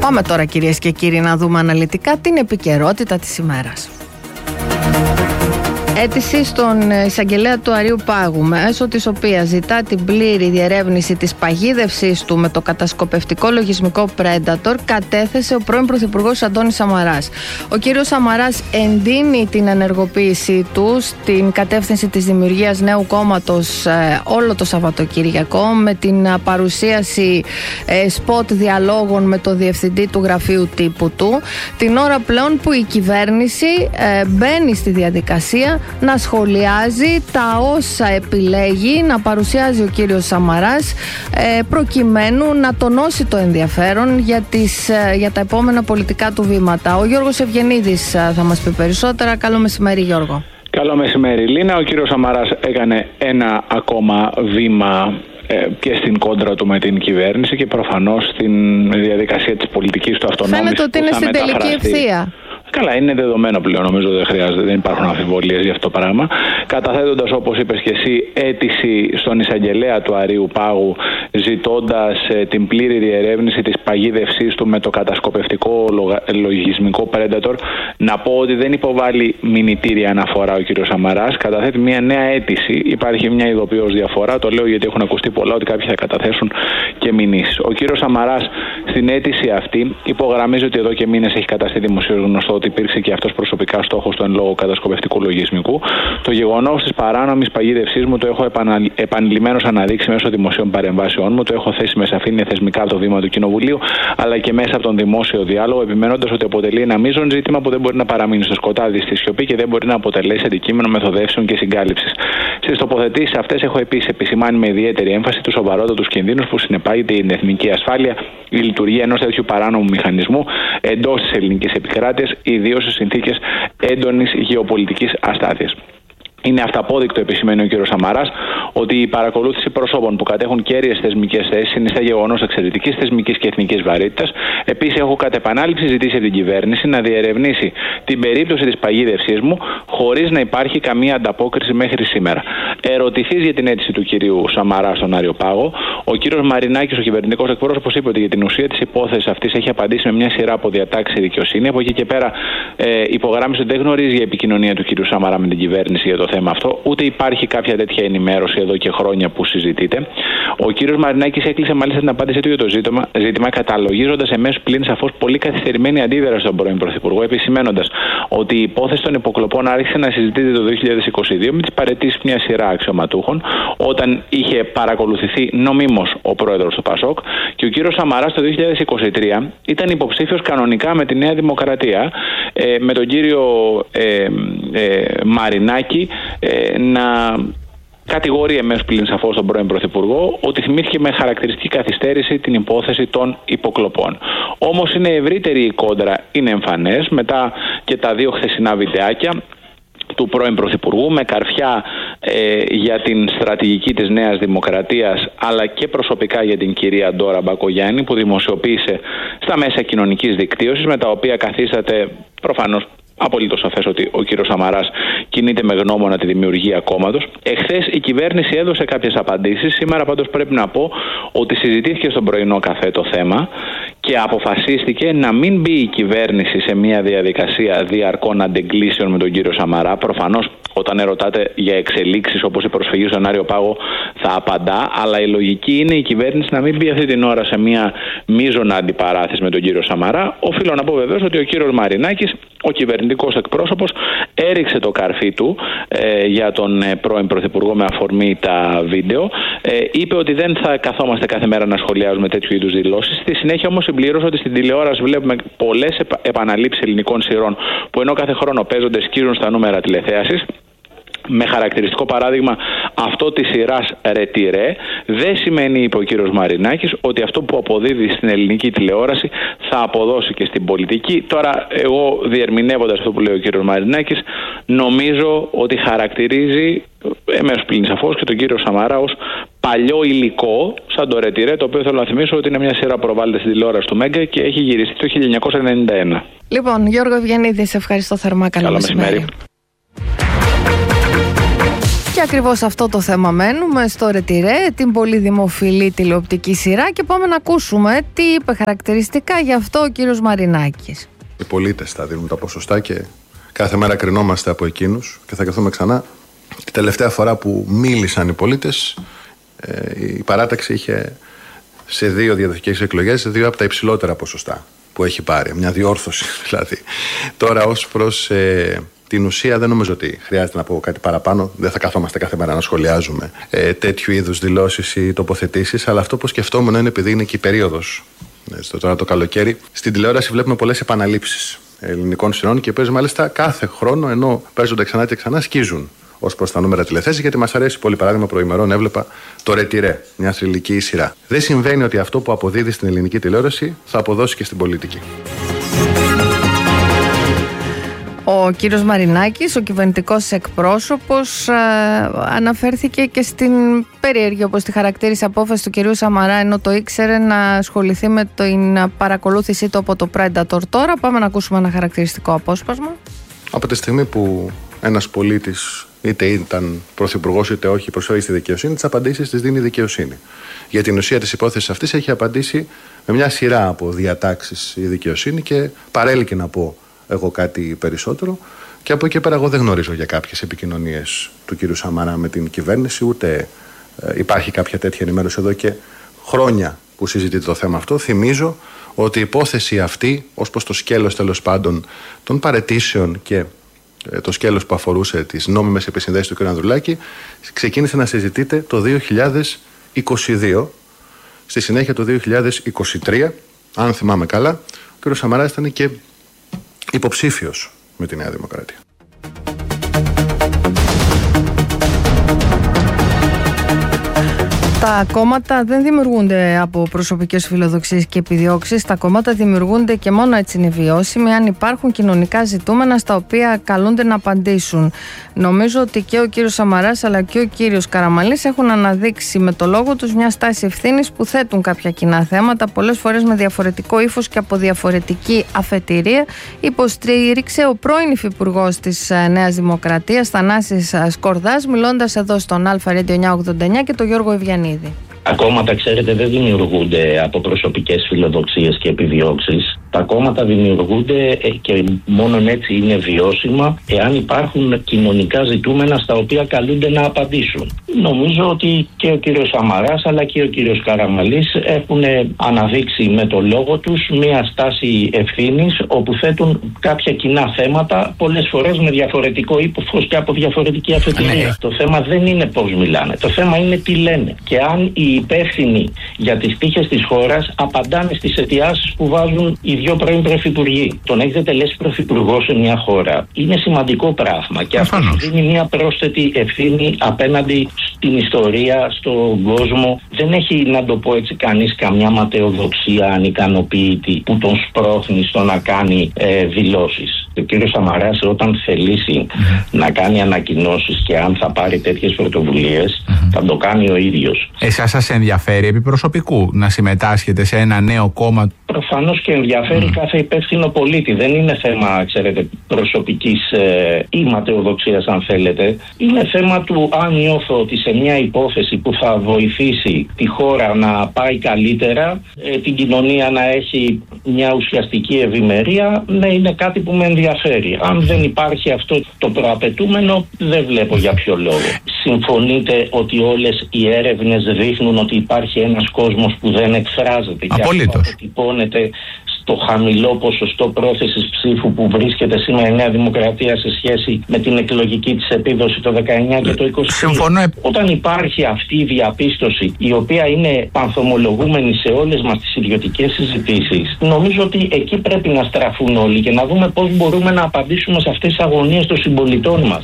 Πάμε τώρα, κυρίες και κύριοι, να δούμε αναλυτικά την επικαιρότητα της ημέρας. Αίτηση στον εισαγγελέα του Αρείου Πάγου, μέσω της οποίας ζητά την πλήρη διερεύνηση της παγίδευσής του με το κατασκοπευτικό λογισμικό Predator, κατέθεσε ο πρώην Πρωθυπουργός Αντώνης Σαμαράς. Ο κύριος Σαμαράς εντείνει την ενεργοποίησή του στην κατεύθυνση της δημιουργίας νέου κόμματος όλο το Σαββατοκύριακο, με την παρουσίαση σποτ διαλόγων με το διευθυντή του γραφείου τύπου του, την ώρα πλέον που η κυβέρνηση μπαίνει στη διαδικασία να σχολιάζει τα όσα επιλέγει να παρουσιάζει ο κύριος Σαμαράς, προκειμένου να τονώσει το ενδιαφέρον για τα επόμενα πολιτικά του βήματα. Ο Γιώργος Ευγενίδης θα μας πει περισσότερα. Καλό μεσημέρι, Γιώργο. Καλό μεσημέρι, Λίνα. Ο κύριος Σαμαράς έκανε ένα ακόμα βήμα και στην κόντρα του με την κυβέρνηση και προφανώς στην διαδικασία της πολιτικής του αυτονόμησης. Φαίνεται ότι είναι στην τελική ευθεία. Καλά, είναι δεδομένο πλέον, νομίζω δεν υπάρχουν αμφιβολίες για αυτό το πράγμα. Καταθέτοντας, όπως είπες και εσύ, αίτηση στον εισαγγελέα του Αρείου Πάγου, ζητώντας την πλήρη διερεύνηση της παγίδευσής του με το κατασκοπευτικό λογισμικό Predator, να πω ότι δεν υποβάλλει μηνυτήρια αναφορά ο κ. Σαμαράς, καταθέτει μια νέα αίτηση. Υπάρχει μια ειδοποιώς διαφορά, το λέω γιατί έχουν ακουστεί πολλά ότι κάποιοι θα καταθέσουν και μηνύσεις. Ο κ. Σαμαράς στην αίτηση αυτή υπογραμμίζει ότι εδώ και μήνες έχει καταστεί δημοσίως γνωστό ότι υπήρξε και αυτός προσωπικά στόχος του εν λόγω κατασκοπευτικού λογισμικού. Το γεγονός της παράνομης παγίδευσής μου το έχω επανειλημμένως αναδείξει μέσω δημοσίων παρεμβάσεών μου. Το έχω θέσει με σαφήνεια θεσμικά από το βήμα του Κοινοβουλίου, αλλά και μέσα από τον δημόσιο διάλογο, επιμένοντας ότι αποτελεί ένα μείζον ζήτημα που δεν μπορεί να παραμείνει στο σκοτάδι, στη σιωπή και δεν μπορεί να αποτελέσει αντικείμενο μεθοδεύσεων και συγκάλυψης. Στις τοποθετήσεις αυτές έχω επίσης επισημάνει με ιδιαίτερη έμφαση τους σοβαρότατους κινδύνους που συνεπάγεται η εθνική ασφάλεια, η λειτουργία ενός τέτοιου παράνομου μηχανισμού εντός της ελληνικής επικράτειας, ιδίως σε συνθήκες έντονης γεωπολιτικής αστάθειας. Είναι αυταπόδεικτο, επισημαίνει ο κ. Σαμαράς, ότι η παρακολούθηση προσώπων που κατέχουν κέρυες θεσμικές θέσεις συνιστά γεγονός εξαιρετικής θεσμικής και εθνικής βαρύτητας. Επίσης, έχω κατ' επανάληψη ζητήσει από την κυβέρνηση να διερευνήσει την περίπτωση της παγίδευσής μου, χωρίς να υπάρχει καμία ανταπόκριση μέχρι σήμερα. Ερωτηθείς για την αίτηση του κ. Σαμαρά στον Άριο Πάγο, ο κ. Μαρινάκης, ο κυβερνητικός εκπρόσωπος, είπε ότι για την ουσία της υπόθεσης αυτής έχει απαντήσει με μια σειρά από διατάξεις η δικαιοσύνη. Από εκεί και πέρα, υπογράμμισε ότι δεν γνωρίζει η επικοινωνία του κ. Σαμαρά με την κυβέρνηση για το θέμα αυτό, ούτε υπάρχει κάποια τέτοια ενημέρωση εδώ και χρόνια που συζητείται. Ο κύριος Μαρινάκης έκλεισε μάλιστα την απάντησή του για το ζήτημα καταλογίζοντας εμέσως πλην σαφώς πολύ καθυστερημένη αντίδραση στον πρώην Πρωθυπουργό, επισημένοντας ότι η υπόθεση των υποκλοπών άρχισε να συζητείται το 2022 με τις παραιτήσεις μια σειρά αξιωματούχων, όταν είχε παρακολουθηθεί νομίμως ο πρόεδρος του ΠΑΣΟΚ, και ο κύριος Σαμαράς το 2023 ήταν υποψήφιος κανονικά με τη Νέα Δημοκρατία, με τον κύριο Μαρινάκη να κατηγορεί εμέσως πλην σαφώς τον πρώην Πρωθυπουργό ότι θυμήθηκε με χαρακτηριστική καθυστέρηση την υπόθεση των υποκλοπών. Όμως είναι ευρύτερη η κόντρα, είναι εμφανές μετά και τα δύο χθεσινά βιντεάκια του πρώην Πρωθυπουργού με καρφιά για την στρατηγική της Νέας Δημοκρατίας, αλλά και προσωπικά για την κυρία Ντόρα Μπακογιάννη, που δημοσιοποίησε στα μέσα κοινωνικής δικτύωσης, με τα οποία καθίσταται προφανώς απολύτως σαφές ότι ο κύριος Σαμαράς κινείται με γνώμονα τη δημιουργία κόμματος. Εχθές η κυβέρνηση έδωσε κάποιες απαντήσεις. Σήμερα πάντως πρέπει να πω ότι συζητήθηκε στον πρωινό καφέ το θέμα και αποφασίστηκε να μην μπει η κυβέρνηση σε μια διαδικασία διαρκών αντεγκλήσεων με τον κύριο Σαμαρά. Προφανώς όταν ερωτάτε για εξελίξεις όπως η προσφυγή στον Άριο Πάγο θα απαντά, αλλά η λογική είναι η κυβέρνηση να μην μπει αυτή την ώρα σε μια μείζωνα αντιπαράθεση με τον κύριο Σαμαρά. Οφείλω να πω βεβαίως ότι ο κύριος Μαρινάκης, ο κυβερνητικός εκπρόσωπος, έριξε το καρφί του για τον πρώην Πρωθυπουργό με αφορμή τα βίντεο. Είπε ότι δεν θα καθόμαστε κάθε μέρα να σχολιάζουμε τέτοιου είδους δηλώσεις. Στη συνέχεια όμως συμπλήρωσε ότι στην τηλεόραση βλέπουμε πολλές επαναλήψεις ελληνικών σειρών που ενώ κάθε χρόνο παίζονται σκίζουν στα νούμερα τηλεθέασης. Με χαρακτηριστικό παράδειγμα αυτό της σειράς Ρετιρέ, δεν σημαίνει, είπε ο κύριος Μαρινάκης, ότι αυτό που αποδίδει στην ελληνική τηλεόραση θα αποδώσει και στην πολιτική. Τώρα, εγώ διερμηνεύοντας αυτό που λέει ο κύριος Μαρινάκης, νομίζω ότι χαρακτηρίζει εμέσως πλην σαφώς και τον κύριο Σαμαρά ως παλιό υλικό, σαν το Ρετιρέ, το οποίο θέλω να θυμίσω ότι είναι μια σειρά που προβάλλεται στην τηλεόραση του Μέγκα και έχει γυριστεί το 1991. Λοιπόν, Γιώργο Ευγενίδη, σε ευχαριστώ θερμά. Καλό μεσημέρι. Και ακριβώς αυτό το θέμα μένουμε στο Ρετυρέ, την πολύ δημοφιλή τηλεοπτική σειρά, και πάμε να ακούσουμε τι είπε χαρακτηριστικά γι' αυτό ο κύριος Μαρινάκης. Οι πολίτες θα δίνουν τα ποσοστά και κάθε μέρα κρινόμαστε από εκείνους και θα κρυθούμε ξανά. Την τελευταία φορά που μίλησαν οι πολίτες, η παράταξη είχε σε 2 διαδοχικές εκλογές 2 από τα υψηλότερα ποσοστά που έχει πάρει. Μια διόρθωση δηλαδή. Τώρα ως προς την ουσία δεν νομίζω ότι χρειάζεται να πω κάτι παραπάνω. Δεν θα καθόμαστε κάθε μέρα να σχολιάζουμε τέτοιου είδους δηλώσεις ή τοποθετήσεις. Αλλά αυτό που σκεφτόμουν είναι, επειδή είναι και η περίοδος, τώρα το καλοκαίρι, στην τηλεόραση βλέπουμε πολλές επαναλήψεις ελληνικών σειρών και παίζει μάλιστα κάθε χρόνο, ενώ παίζονται ξανά και ξανά, σκίζουν ως προς τα νούμερα τηλεθέσεις, γιατί μας αρέσει πολύ. Παράδειγμα, προημερών έβλεπα το Ρετυρέ, μια θρυλική σειρά. Δεν συμβαίνει ότι αυτό που αποδίδει στην ελληνική τηλεόραση θα αποδώσει και στην πολιτική. Ο κύριος Μαρινάκης, ο κυβερνητικός εκπρόσωπος, αναφέρθηκε και στην περίεργη, όπως τη χαρακτήρισε, απόφαση του κυρίου Σαμαρά, ενώ το ήξερε, να ασχοληθεί με την παρακολούθησή του από το Predator. Τώρα πάμε να ακούσουμε ένα χαρακτηριστικό απόσπασμα. Από τη στιγμή που ένας πολίτης, είτε ήταν πρωθυπουργός είτε όχι, προσφέρει στη δικαιοσύνη, τις απαντήσεις τις δίνει η δικαιοσύνη. Για την ουσία της υπόθεσης αυτής έχει απαντήσει με μια σειρά από διατάξεις η δικαιοσύνη και παρέλκει να πω εγώ κάτι περισσότερο. Και από εκεί πέρα εγώ δεν γνωρίζω για κάποιες επικοινωνίες του κύριου Σαμαρά με την κυβέρνηση, ούτε υπάρχει κάποια τέτοια ενημέρωση εδώ και χρόνια που συζητείται το θέμα αυτό. Θυμίζω ότι η υπόθεση αυτή, ως προς το σκέλος τέλος πάντων των παραιτήσεων και το σκέλος που αφορούσε τις νόμιμες επισυνδέσεις του κ. Ανδρουλάκη, ξεκίνησε να συζητείται το 2022. Στη συνέχεια το 2023, αν θυμάμαι καλά, ο κ. Σαμαράς ήταν και υποψήφιος με τη Νέα Δημοκρατία. Τα κόμματα δεν δημιουργούνται από προσωπικές φιλοδοξίες και επιδιώξεις. Τα κόμματα δημιουργούνται, και μόνο έτσι είναι βιώσιμοι, αν υπάρχουν κοινωνικά ζητούμενα στα οποία καλούνται να απαντήσουν. Νομίζω ότι και ο κύριος Σαμαράς αλλά και ο κύριος Καραμανλής έχουν αναδείξει με το λόγο τους μια στάση ευθύνης, που θέτουν κάποια κοινά θέματα, πολλές φορές με διαφορετικό ύφος και από διαφορετική αφετηρία. Υποστήριξε ο πρώην υφυπουργός της Νέας Δημοκρατίας, Θανάσης Σκορδάς, μιλώντας εδώ στον Αλφα Radio 989, και τον Γιώργο Ευγενή. Τα κόμματα, ξέρετε, δεν δημιουργούνται από προσωπικές φιλοδοξίες και επιδιώξεις. Τα κόμματα δημιουργούνται και μόνον έτσι είναι βιώσιμα εάν υπάρχουν κοινωνικά ζητούμενα στα οποία καλούνται να απαντήσουν. Νομίζω ότι και ο κύριος Σαμαράς αλλά και ο κύριος Καραμανλής έχουν αναδείξει με το λόγο τους μια στάση ευθύνης, όπου θέτουν κάποια κοινά θέματα, πολλές φορές με διαφορετικό ύφος και από διαφορετική αφετηρία. Το θέμα δεν είναι πώς μιλάνε, το θέμα είναι τι λένε. Και αν οι υπεύθυνοι για τις τύχες της χώρας απαντάνε στις αιτιάσεις που βάζουν οι 2 πρώην πρωθυπουργοί. Το να έχετε τελέσει πρωθυπουργό σε μια χώρα είναι σημαντικό πράγμα, και αυτό σου δίνει μια πρόσθετη ευθύνη απέναντι στην ιστορία, στον κόσμο. Δεν έχει, να το πω έτσι, κανείς καμιά ματαιοδοξία ανικανοποίητη που τον σπρώχνει στο να κάνει δηλώσεις. Ο κύριος Σαμαράς, όταν θελήσει να κάνει ανακοινώσεις και αν θα πάρει τέτοιες πρωτοβουλίες, θα το κάνει ο ίδιος. Εσάς σας ενδιαφέρει επί προσωπικού να συμμετάσχετε σε ένα νέο κόμμα? Προφανώς και ενδιαφέρει κάθε υπεύθυνο πολίτη. Δεν είναι θέμα, ξέρετε, προσωπικής ή ματαιοδοξίας, αν θέλετε. Είναι θέμα του αν νιώθω ότι σε μια υπόθεση που θα βοηθήσει τη χώρα να πάει καλύτερα, την κοινωνία να έχει μια ουσιαστική ευημερία, ναι, είναι κάτι που με ενδιαφέρει. Αν δεν υπάρχει αυτό το προαπαιτούμενο, δεν βλέπω για ποιο λόγο. Συμφωνείτε ότι όλες οι έρευνες δείχνουν ότι υπάρχει ένας κόσμος που δεν εκφράζεται? Απολύτως. Και αυτό αποτυπώνεται στο χαμηλό ποσοστό πρόθεσης ψήφου που βρίσκεται σήμερα η Νέα Δημοκρατία σε σχέση με την εκλογική της επίδοση το 19 και το 20. Συμφωνώ. Όταν υπάρχει αυτή η διαπίστωση, η οποία είναι πανθομολογούμενη σε όλες μας τις ιδιωτικές συζητήσεις, νομίζω ότι εκεί πρέπει να στραφούν όλοι και να δούμε πώς μπορούμε να απαντήσουμε σε αυτές τις αγωνίες των συμπολιτών μας.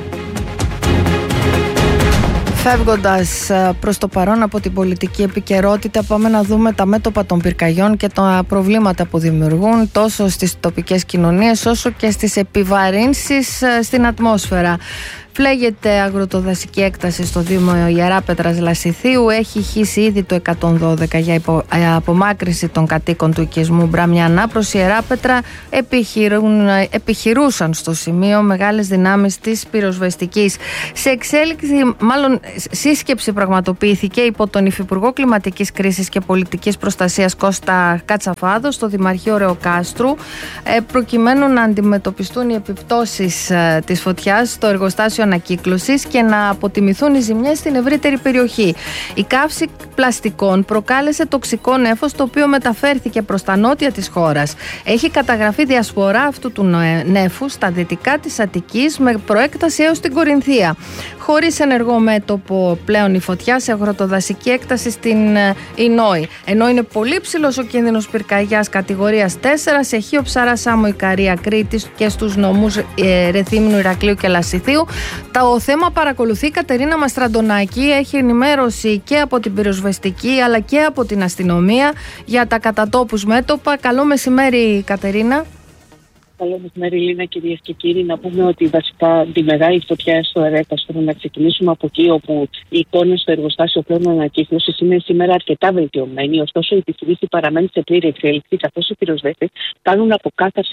Φεύγοντας προς το παρόν από την πολιτική επικαιρότητα, πάμε να δούμε τα μέτωπα των πυρκαγιών και τα προβλήματα που δημιουργούν τόσο στις τοπικές κοινωνίες όσο και στις επιβαρύνσεις στην ατμόσφαιρα. Φλέγεται αγροτοδασική έκταση στο Δήμο Ιεράπετρας Λασιθίου. Έχει χύσει ήδη το 112 για απομάκρυση των κατοίκων του οικισμού Μπραμιανά προς Ιεράπετρα. Επιχειρούσαν στο σημείο μεγάλες δυνάμεις της πυροσβεστικής. Σε εξέλιξη, μάλλον σύσκεψη πραγματοποιήθηκε υπό τον Υφυπουργό Κλιματικής Κρίσης και Πολιτικής Προστασίας Κώστα Κατσαφάδο στο Δημαρχείο Ρεοκάστρου, προκειμένου να αντιμετωπιστούν οι επιπτώσεις της φωτιάς στο εργοστάσιο ανακύκλωσης και να αποτιμηθούν οι ζημιές στην ευρύτερη περιοχή. Η καύση πλαστικών προκάλεσε τοξικό νέφος, το οποίο μεταφέρθηκε προς τα νότια της χώρας. Έχει καταγραφεί διασπορά αυτού του νέφους στα δυτικά της Αττικής με προέκταση έως την Κορινθία. Χωρίς ενεργό μέτωπο πλέον η φωτιά σε αγροτοδασική έκταση στην Ινόη. Ενώ είναι πολύ ψηλός ο κίνδυνος πυρκαγιάς κατηγορίας 4 σε Χίο, Ψαρά, Σάμο, Ικαρία, Κρήτης και στους νομούς Ρεθύμνου, Ηρακλείου και Λασιθίου. Το θέμα παρακολουθεί η Κατερίνα Μαστραντονάκη. Έχει ενημέρωση και από την πυροσβεστική αλλά και από την αστυνομία για τα κατατόπους μέτωπα. Καλό μεσημέρι, Κατερίνα. Καλό μεσημέρι, Λίνα, κυρίες και κύριοι. Να πούμε ότι βασικά τη μεγάλη φωτιά στο Ερέκαστρο, να ξεκινήσουμε από εκεί, όπου οι εικόνες στο εργοστάσιο πλέον ανακύκλωσης είναι σήμερα αρκετά βελτιωμένοι. Ωστόσο, η επιχειρήση παραμένει σε πλήρη εξέλιξη, καθώς οι πυροσβέστες κάνουν αποκάταρση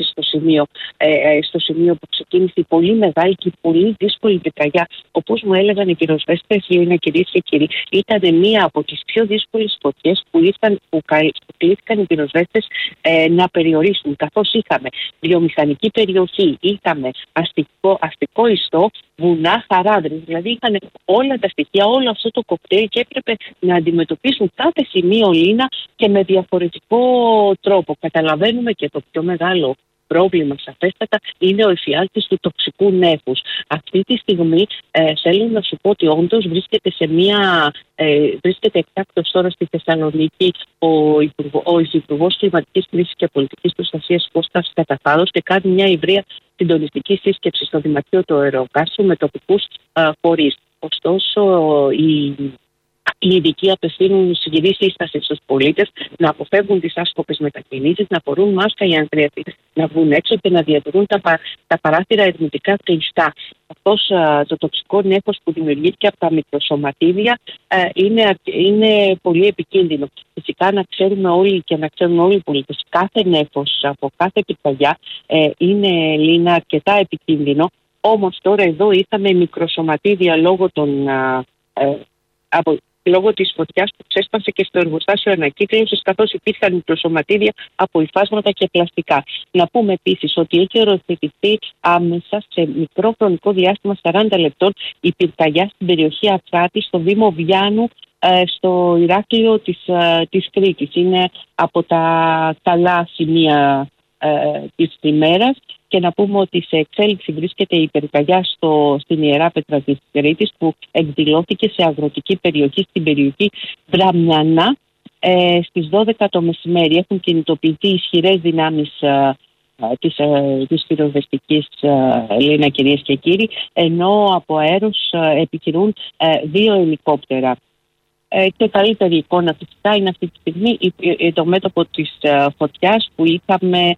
στο σημείο που ξεκίνησε η πολύ μεγάλη και πολύ δύσκολη πυρκαγιά. Όπως μου έλεγαν οι πυροσβέστες, Λίνα, κυρίες και κύριοι, ήταν μία από τις πιο δύσκολες φωτιές που κλήθηκαν οι πυροσβέστες να περιορίσουν, καθώς είχαμε βιομηχανική περιοχή, είχαμε αστικό ιστό, βουνά, χαράδρες. Δηλαδή είχαν όλα τα στοιχεία, όλο αυτό το κοκτέιλ και έπρεπε να αντιμετωπίσουν κάθε σημείο, Λίνα, και με διαφορετικό τρόπο. Καταλαβαίνουμε και το πιο μεγάλο πρόβλημα σαφέστατα είναι ο εφιάλτης του τοξικού νέφους. Αυτή τη στιγμή θέλω να σου πω ότι όντως βρίσκεται εκτάκτως τώρα στη Θεσσαλονίκη ο Υφυπουργός Κλιματικής Κρίσης και Πολιτικής Προστασίας Κώστας Κατσαφάδος και κάνει μια ευρεία συντονιστική σύσκεψη στο Δημαρχείο του Ρεοκάστρου με τοπικούς φορείς. Ωστόσο, οι ειδικοί απευθύνουν συγγενή σύσταση στους πολίτες να αποφεύγουν τις άσκοπες μετακινήσεις, να φορούν μάσκα για αν χρειαστεί, να βγουν έξω και να διατηρούν τα παράθυρα ερμητικά κλειστά. Καθώς το τοξικό νέφος που δημιουργήθηκε από τα μικροσωματίδια είναι πολύ επικίνδυνο. Φυσικά να ξέρουμε όλοι και να ξέρουν όλοι οι πολίτες, κάθε νέφος από κάθε πυρκαγιά είναι, Λίνα, αρκετά επικίνδυνο. Όμως τώρα εδώ είχαμε μικροσωματίδια λόγω της φωτιάς που ξέσπασε και στο εργοστάσιο ανακύκλωσης, καθώς υπήρχαν μικροσωματίδια από υφάσματα και πλαστικά. Να πούμε επίσης ότι έχει οριοθετηθεί άμεσα σε μικρό χρονικό διάστημα 40 λεπτών η πυρκαγιά στην περιοχή Αφράτη, στο Δήμο Βιάνου, στο Ηράκλειο της Κρήτης. Είναι από τα καλά σημεία της ημέρας. Και να πούμε ότι σε εξέλιξη βρίσκεται η πυρκαγιά στην Ιεράπετρα της Κρήτης, που εκδηλώθηκε σε αγροτική περιοχή, στην περιοχή Μπραμιανά, στις 12 το μεσημέρι. Έχουν κινητοποιηθεί ισχυρές δυνάμεις της πυροσβεστικής, Λίνα, κυρίες και κύριοι, ενώ από αέρος επιχειρούν 2 ελικόπτερα. Και καλύτερη εικόνα φυσικά είναι αυτή τη στιγμή το μέτωπο της φωτιάς που είχαμε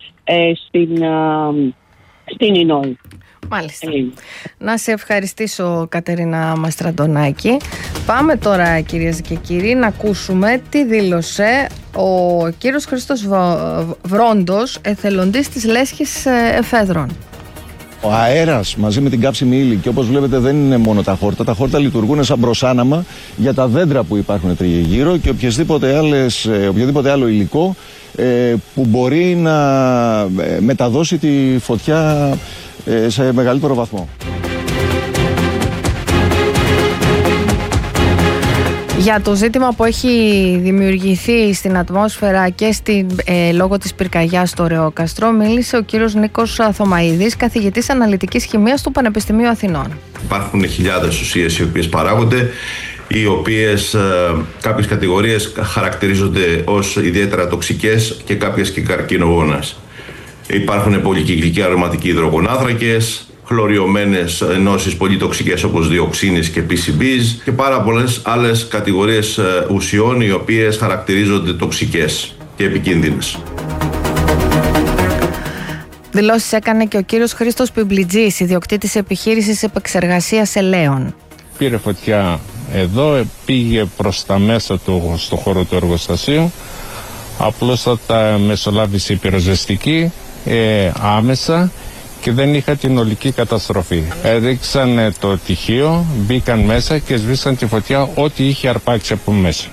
στην Ινόη. Μάλιστα. Να σε ευχαριστήσω, Κατερίνα Μαστραντονάκη. Πάμε τώρα, κυρίες και κύριοι, να ακούσουμε τι δήλωσε ο κύριος Χρήστος Βρόντος, εθελοντής της Λέσχης Εφέδρων. Ο αέρας μαζί με την κάψιμη ύλη, και όπως βλέπετε δεν είναι μόνο τα χόρτα. Τα χόρτα λειτουργούν σαν προσάναμα για τα δέντρα που υπάρχουν τριγύρω και οποιοδήποτε άλλο υλικό που μπορεί να μεταδώσει τη φωτιά σε μεγαλύτερο βαθμό. Για το ζήτημα που έχει δημιουργηθεί στην ατμόσφαιρα και λόγω της πυρκαγιάς στο Ρεόκαστρο, μίλησε ο κύριος Νίκος Θωμαίδης, καθηγητής αναλυτικής χημείας του Πανεπιστημίου Αθηνών. Υπάρχουν χιλιάδες ουσίες οι οποίες παράγονται, οι οποίες κάποιες κατηγορίες χαρακτηρίζονται ως ιδιαίτερα τοξικές και κάποιες και καρκινογόνες. Υπάρχουν πολυκυκλικοί αρωματικοί υδρογονάνθρακες, χλωριωμένες ενώσεις πολύ τοξικές όπως διοξίνης και PCBs και πάρα πολλές άλλες κατηγορίες ουσιών οι οποίες χαρακτηρίζονται τοξικές και επικίνδυνες. Δηλώσεις έκανε και ο κύριος Χρήστος Πιμπλιτζής, ιδιοκτήτης επιχείρησης επεξεργασίας ελαίων. Πήρε φωτιά εδώ, πήγε προς τα μέσα στο χώρο του εργοστασίου. Απλώς μεσολάβησε η πυροσβεστική άμεσα και δεν είχα την ολική καταστροφή. Ρίξαν το τυχείο, μπήκαν μέσα και σβήσαν τη φωτιά ό,τι είχε αρπάξει από μέσα.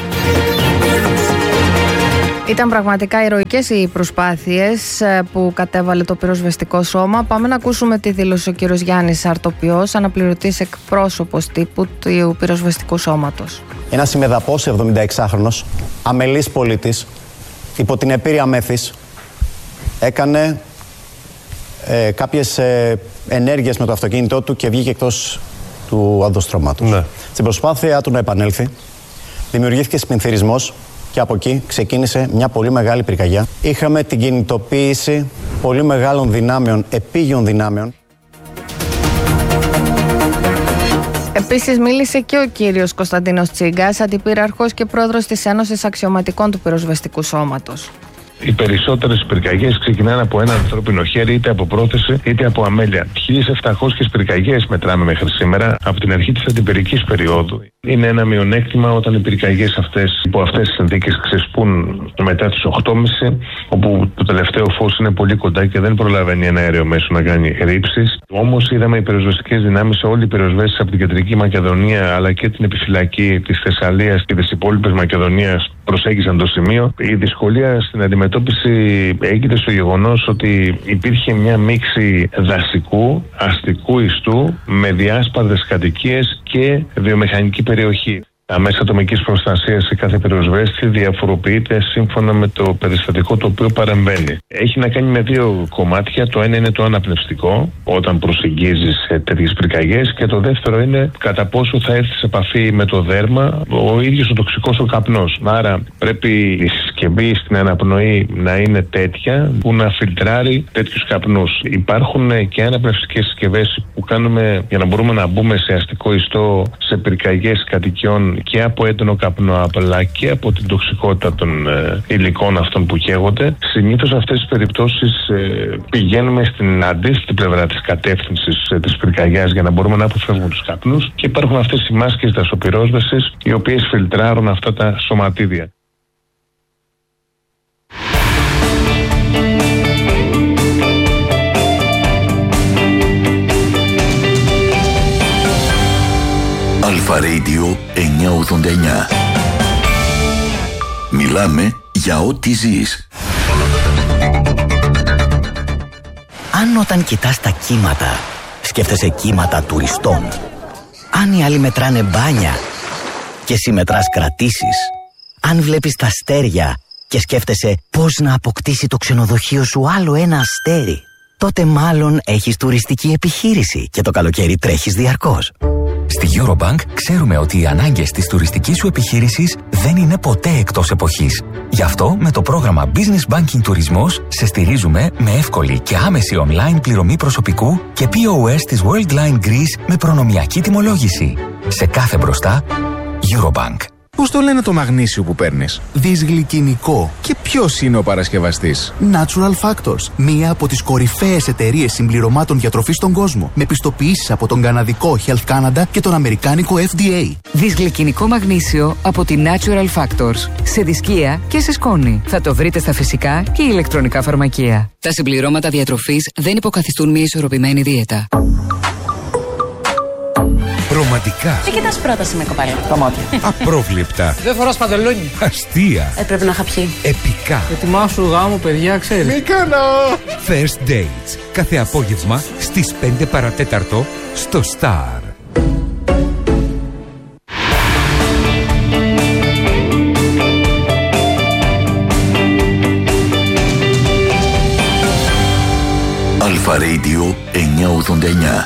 Ήταν πραγματικά ηρωικές οι προσπάθειες που κατέβαλε το πυροσβεστικό σώμα. Πάμε να ακούσουμε τι δήλωσε ο κύριος Γιάννης Αρτοπιός, αναπληρωτής εκπρόσωπος τύπου του πυροσβεστικού σώματος. Ένας ημεδαπός 76χρονος, αμελής πολίτης, υπό την επίρρεια μέθης, έκανε κάποιες ενέργειες με το αυτοκίνητό του και βγήκε εκτός του οδοστρώματος. Ναι. Στην προσπάθεια του να επανέλθει, δημιουργήθηκε σπινθυρισμός και από εκεί ξεκίνησε μια πολύ μεγάλη πυρκαγιά. Είχαμε την κινητοποίηση πολύ μεγάλων δυνάμεων, επίγειων δυνάμεων. Επίσης μίλησε και ο κύριος Κωνσταντίνος Τσίγκας, αντιπύραρχος και πρόεδρος της Ένωσης Αξιωματικών του Πυροσβεστικού Σώματος. Οι περισσότερες πυρκαγιές ξεκινάνε από ένα ανθρώπινο χέρι, είτε από πρόθεση είτε από αμέλεια. 1.700 πυρκαγιές μετράμε μέχρι σήμερα από την αρχή της αντιπυρικής περίοδου. Είναι ένα μειονέκτημα όταν οι πυρκαγιές αυτές, υπό αυτές τις συνθήκες, ξεσπούν μετά τις 8.30, όπου το τελευταίο φως είναι πολύ κοντά και δεν προλαβαίνει ένα αέριο μέσο να κάνει ρήψεις. Όμως είδαμε οι πυροσβεστικές δυνάμεις, όλοι οι πυροσβέστες από την Κεντρική Μακεδονία αλλά και την επιφυλακή της Θεσσαλίας και της υπόλοιπης Μακεδονίας προσέγγισαν το σημείο. Η δυσκολία στην αντιμετώπιση έγινε στο γεγονός ότι υπήρχε μια μίξη δασικού, αστικού ιστού με διάσπαρτες κατοικίες και βιομηχανική περιοχή. Τα μέσα ατομικής προστασίας σε κάθε πυροσβέστη διαφοροποιείται σύμφωνα με το περιστατικό το οποίο παρεμβαίνει. Έχει να κάνει με δύο κομμάτια. Το ένα είναι το αναπνευστικό, όταν προσεγγίζεις τέτοιες πυρκαγιές, και το δεύτερο είναι κατά πόσο θα έρθει σε επαφή με το δέρμα ο ίδιος ο τοξικός ο καπνός. Άρα πρέπει η συσκευή στην αναπνοή να είναι τέτοια που να φιλτράρει τέτοιους καπνούς. Υπάρχουν και αναπνευστικές συσκευές που κάνουμε για να μπορούμε να μπούμε σε αστικό ιστό, σε πυρκαγιές κατοικιών και από έντονο καπνό αλλά και από την τοξικότητα των υλικών αυτών που καίγονται. Συνήθως αυτές τις περιπτώσεις πηγαίνουμε στην αντίθετη πλευρά της κατεύθυνσης της πυρκαγιάς για να μπορούμε να αποφεύγουμε τους καπνούς, και υπάρχουν αυτές οι μάσκες δασοπυρόσβεσης οι οποίες φιλτράρουν αυτά τα σωματίδια. Αλφα Radio 989. Μιλάμε για ό,τι ζεις. Αν όταν κοιτάς τα κύματα σκέφτεσαι κύματα τουριστών, αν οι άλλοι μετράνε μπάνια και εσύ μετράς κρατήσεις, αν βλέπεις τα αστέρια και σκέφτεσαι πώς να αποκτήσει το ξενοδοχείο σου άλλο ένα αστέρι, τότε μάλλον έχεις τουριστική επιχείρηση και το καλοκαίρι τρέχεις διαρκώς. Στη Eurobank ξέρουμε ότι οι ανάγκες της τουριστικής σου επιχείρησης δεν είναι ποτέ εκτός εποχής. Γι' αυτό με το πρόγραμμα Business Banking Τουρισμός σε στηρίζουμε με εύκολη και άμεση online πληρωμή προσωπικού και POS της Worldline Greece με προνομιακή τιμολόγηση. Σε κάθε μπροστά, Eurobank. Πώς το λένε το μαγνήσιο που παίρνεις? Δυσγλυκινικό. Και ποιος είναι ο παρασκευαστής? Natural Factors. Μία από τις κορυφαίες εταιρείες συμπληρωμάτων διατροφής στον κόσμο. Με πιστοποιήσεις από τον καναδικό Health Canada και τον αμερικάνικο FDA. Δυσγλυκινικό μαγνήσιο από τη Natural Factors. Σε δισκία και σε σκόνη. Θα το βρείτε στα φυσικά και ηλεκτρονικά φαρμακεία. Τα συμπληρώματα διατροφής δεν υποκαθιστούν μια ισορροπημένη δίαιτα. Ρομαντικά. Τι κοιτάς πρόταση με κοπέλα? Τα μάτια. Απρόβλεπτα. Δεν φοράς παντελόνι. Αστεία. Πρέπει να είχα πιει. Επικά. Ετοιμάσου γάμο, παιδιά, ξέρεις. Μη κάνω. First Dates. Κάθε απόγευμα στις 5 παρατέταρτο στο Star. Αλφα Radio 989.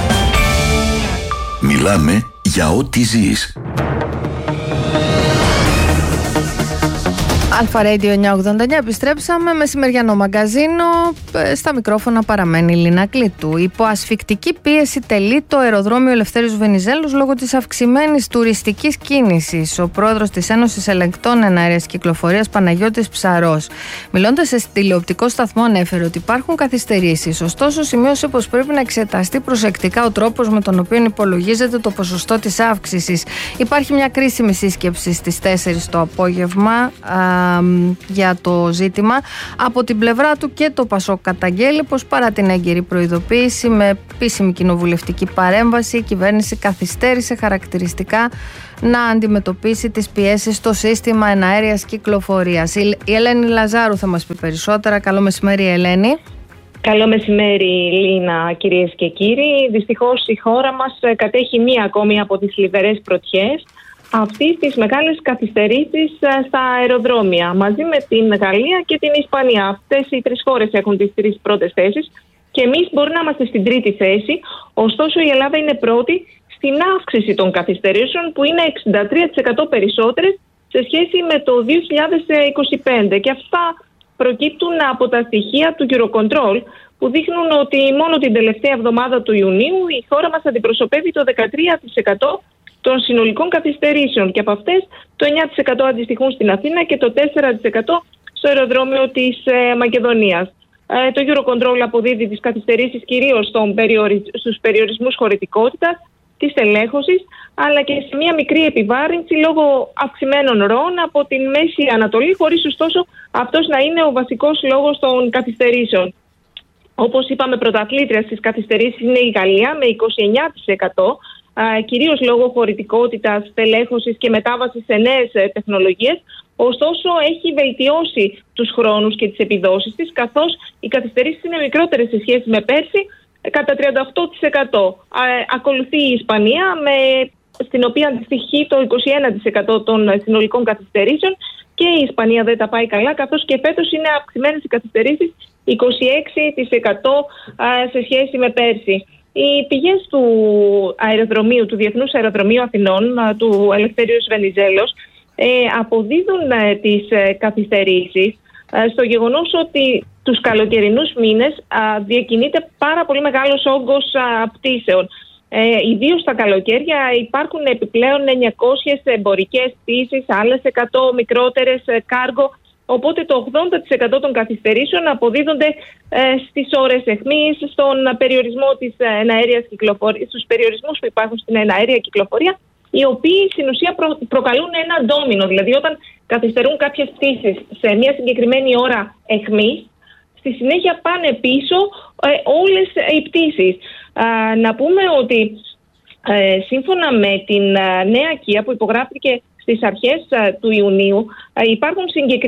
Μιλάμε για ό,τι ζεις. Αλφα Radio 989, επιστρέψαμε. Μεσημεριανό μαγκαζίνο. Στα μικρόφωνα παραμένει η Λίνα Κλήτου. Υπό ασφικτική πίεση τελεί το αεροδρόμιο Ελευθέριος Βενιζέλος λόγω της αυξημένης τουριστικής κίνησης. Ο πρόεδρος της Ένωσης Ελεγκτών Εναέρειας Κυκλοφορίας, Παναγιώτης Ψαρός, μιλώντας σε τηλεοπτικό σταθμό, ανέφερε ότι υπάρχουν καθυστερήσεις. Ωστόσο, σημείωσε πως πρέπει να εξεταστεί προσεκτικά ο τρόπος με τον οποίο υπολογίζεται το ποσοστό της αύξησης. Υπάρχει μια κρίσιμη σύσκεψη στις 4 το απόγευμα για το ζήτημα. Από την πλευρά του και το ΠΑΣΟΚ καταγγέλει πως παρά την έγκαιρη προειδοποίηση με επίσημη κοινοβουλευτική παρέμβαση, η κυβέρνηση καθυστέρησε χαρακτηριστικά να αντιμετωπίσει τις πιέσεις στο σύστημα εναέρειας κυκλοφορίας. Η Ελένη Λαζάρου θα μας πει περισσότερα. Καλό μεσημέρι, Ελένη. Καλό μεσημέρι, Λίνα, κυρίες και κύριοι. Δυστυχώς η χώρα μας κατέχει μία ακόμη από τις θλιβερές πρωτιές αυτής της μεγάλης καθυστερήσεις στα αεροδρόμια, μαζί με την Γαλλία και την Ισπανία. Αυτές οι τρεις χώρες έχουν τις τρεις πρώτες θέσεις και εμείς μπορεί να είμαστε στην τρίτη θέση. Ωστόσο, η Ελλάδα είναι πρώτη στην αύξηση των καθυστερήσεων, που είναι 63% περισσότερες σε σχέση με το 2025. Και αυτά προκύπτουν από τα στοιχεία του Eurocontrol, που δείχνουν ότι μόνο την τελευταία εβδομάδα του Ιουνίου η χώρα μας αντιπροσωπεύει το 13% των συνολικών καθυστερήσεων, και από αυτές το 9% αντιστοιχούν στην Αθήνα και το 4% στο αεροδρόμιο της Μακεδονίας. Το Eurocontrol αποδίδει τις καθυστερήσεις κυρίως στους περιορισμούς χωρητικότητας, της τελέχωσης, αλλά και σε μια μικρή επιβάρυνση λόγω αυξημένων ροών από την Μέση Ανατολή, χωρίς ωστόσο αυτός να είναι ο βασικός λόγος των καθυστερήσεων. Όπως είπαμε, πρωταθλήτρια στις καθυστερήσεις είναι η Γαλλία με 29%, κυρίως λόγω χωρητικότητας, τελέχωσης και μετάβασης σε νέες τεχνολογίες. Ωστόσο, έχει βελτιώσει τους χρόνους και τις επιδόσεις της, καθώς οι καθυστερήσεις είναι μικρότερες σε σχέση με πέρσι, κατά 38%. Ακολουθεί η Ισπανία, στην οποία αντιστοιχεί το 21% των συνολικών καθυστερήσεων, και η Ισπανία δεν τα πάει καλά, καθώς και φέτος είναι αυξημένες οι καθυστερήσεις 26% σε σχέση με πέρσι. Οι πηγές του αεροδρομίου, του Διεθνούς Αεροδρομίου Αθηνών, του Ελευθέριος Βενιζέλος, αποδίδουν τις καθυστερήσεις στο γεγονός ότι τους καλοκαιρινούς μήνες διακινείται πάρα πολύ μεγάλος όγκος πτήσεων. Ιδίως στα καλοκαίρια υπάρχουν επιπλέον 900 εμπορικές πτήσεις, άλλες 100 μικρότερες κάργο. Οπότε το 80% των καθυστερήσεων αποδίδονται στις ώρες αιχμής, στον περιορισμό της εναέριας κυκλοφορίας, στους περιορισμούς που υπάρχουν στην εναέρια κυκλοφορία, οι οποίοι στην ουσία προκαλούν ένα ντόμινο. Δηλαδή, όταν καθυστερούν κάποιες πτήσεις σε μια συγκεκριμένη ώρα αιχμής, στη συνέχεια πάνε πίσω όλες οι πτήσεις. Να πούμε ότι σύμφωνα με την νέα ΚΙΑ που υπογράφηκε στις αρχές του Ιουνίου, υπάρχουν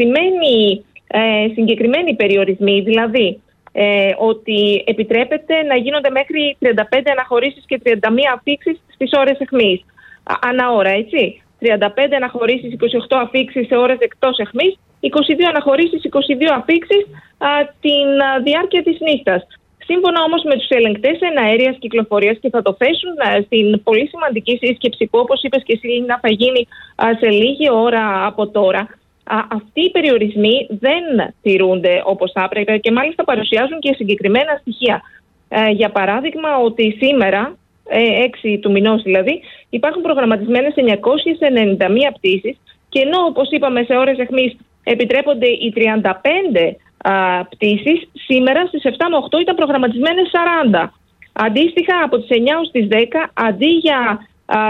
συγκεκριμένοι περιορισμοί, δηλαδή ότι επιτρέπεται να γίνονται μέχρι 35 αναχωρήσεις και 31 αφήξεις στις ώρες αιχμής. Ανά ώρα, έτσι. 35 αναχωρήσεις, 28 αφήξεις σε ώρες εκτός αιχμής, 22 αναχωρήσεις, 22 αφήξεις την διάρκεια της νύχτας. Σύμφωνα όμως με τους ελεγκτές εναέριας κυκλοφορίας, και θα το θέσουν στην πολύ σημαντική σύσκεψη που, όπως είπες και εσύ, Λίνα, θα γίνει σε λίγη ώρα από τώρα, αυτοί οι περιορισμοί δεν τηρούνται όπως θα έπρεπε και μάλιστα παρουσιάζουν και συγκεκριμένα στοιχεία. Για παράδειγμα, ότι σήμερα, 6 του μηνός δηλαδή, υπάρχουν προγραμματισμένες 991 πτήσεις, και ενώ, όπως είπαμε, σε ώρες αιχμής επιτρέπονται οι 35 πτήσεις, σήμερα στις 7 με 8 ήταν προγραμματισμένες 40. Αντίστοιχα, από τις 9 ως τις 10, αντί για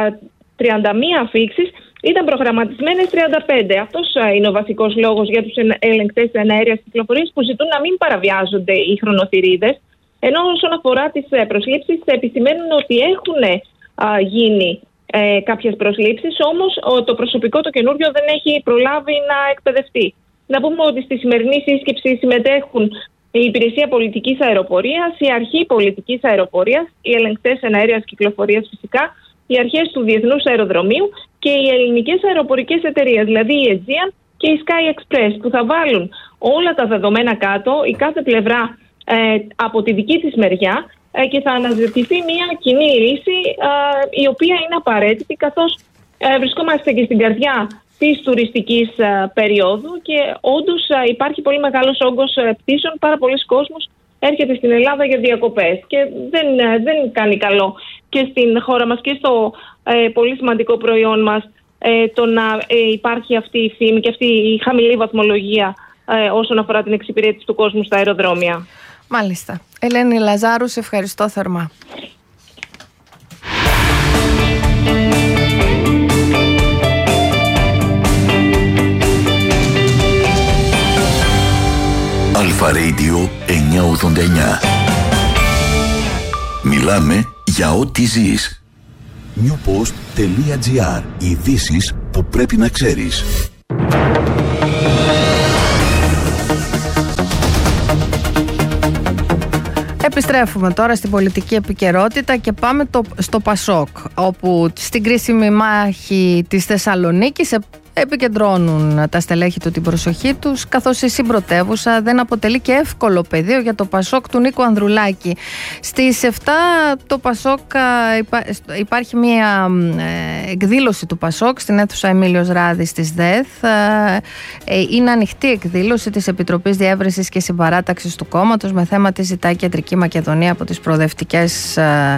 31 αφήξεις, ήταν προγραμματισμένες 35. Αυτός είναι ο βασικός λόγος για τους ελεγκτές εναέριας κυκλοφορίας, που ζητούν να μην παραβιάζονται οι χρονοθυρίδες, ενώ όσον αφορά τις προσλήψεις επισημαίνουν ότι έχουν γίνει κάποιες προσλήψεις, όμως το προσωπικό το καινούριο δεν έχει προλάβει να εκπαιδευτεί. Να πούμε ότι στη σημερινή σύσκεψη συμμετέχουν η Υπηρεσία Πολιτικής Αεροπορίας, η Αρχή Πολιτικής Αεροπορίας, οι ελεγκτές εναέριας κυκλοφορίας φυσικά, οι αρχές του Διεθνούς Αεροδρομίου και οι ελληνικές αεροπορικές εταιρείες, δηλαδή η Aegean και η Sky Express, που θα βάλουν όλα τα δεδομένα κάτω, η κάθε πλευρά από τη δική της μεριά, και θα αναζητηθεί μια κοινή λύση η οποία είναι απαραίτητη, καθώς βρισκόμαστε και στην καρδιά της τουριστικής περίοδου και όντως υπάρχει πολύ μεγάλος όγκος πτήσεων, πάρα πολλοί κόσμος έρχεται στην Ελλάδα για διακοπές και δεν κάνει καλό και στην χώρα μας και στο πολύ σημαντικό προϊόν μας το να υπάρχει αυτή η φήμη και αυτή η χαμηλή βαθμολογία όσον αφορά την εξυπηρέτηση του κόσμου στα αεροδρόμια. Μάλιστα. Ελένη Λαζάρου, σε ευχαριστώ θερμά. Αλφα Radio 989. Μιλάμε για ό,τι ζεις. newpost.gr. Ειδήσεις που πρέπει να ξέρεις. Επιστρέφουμε τώρα στην πολιτική επικαιρότητα και πάμε στο Πασόκ, όπου στην κρίσιμη μάχη της Θεσσαλονίκης επικεντρώνουν τα στελέχη του την προσοχή τους, καθώς η συμπρωτεύουσα δεν αποτελεί και εύκολο πεδίο για το Πασόκ του Νίκου Ανδρουλάκη. Στις 7 το Πασόκ υπάρχει μια εκδήλωση του Πασόκ στην αίθουσα Εμίλιος Ράδης της ΔΕΘ. Είναι ανοιχτή εκδήλωση της Επιτροπής Διεύρυνσης και Συμπαράταξης του κόμματος με θέμα τη ζητάει Κεντρική Μακεδονία από τις προοδευτικές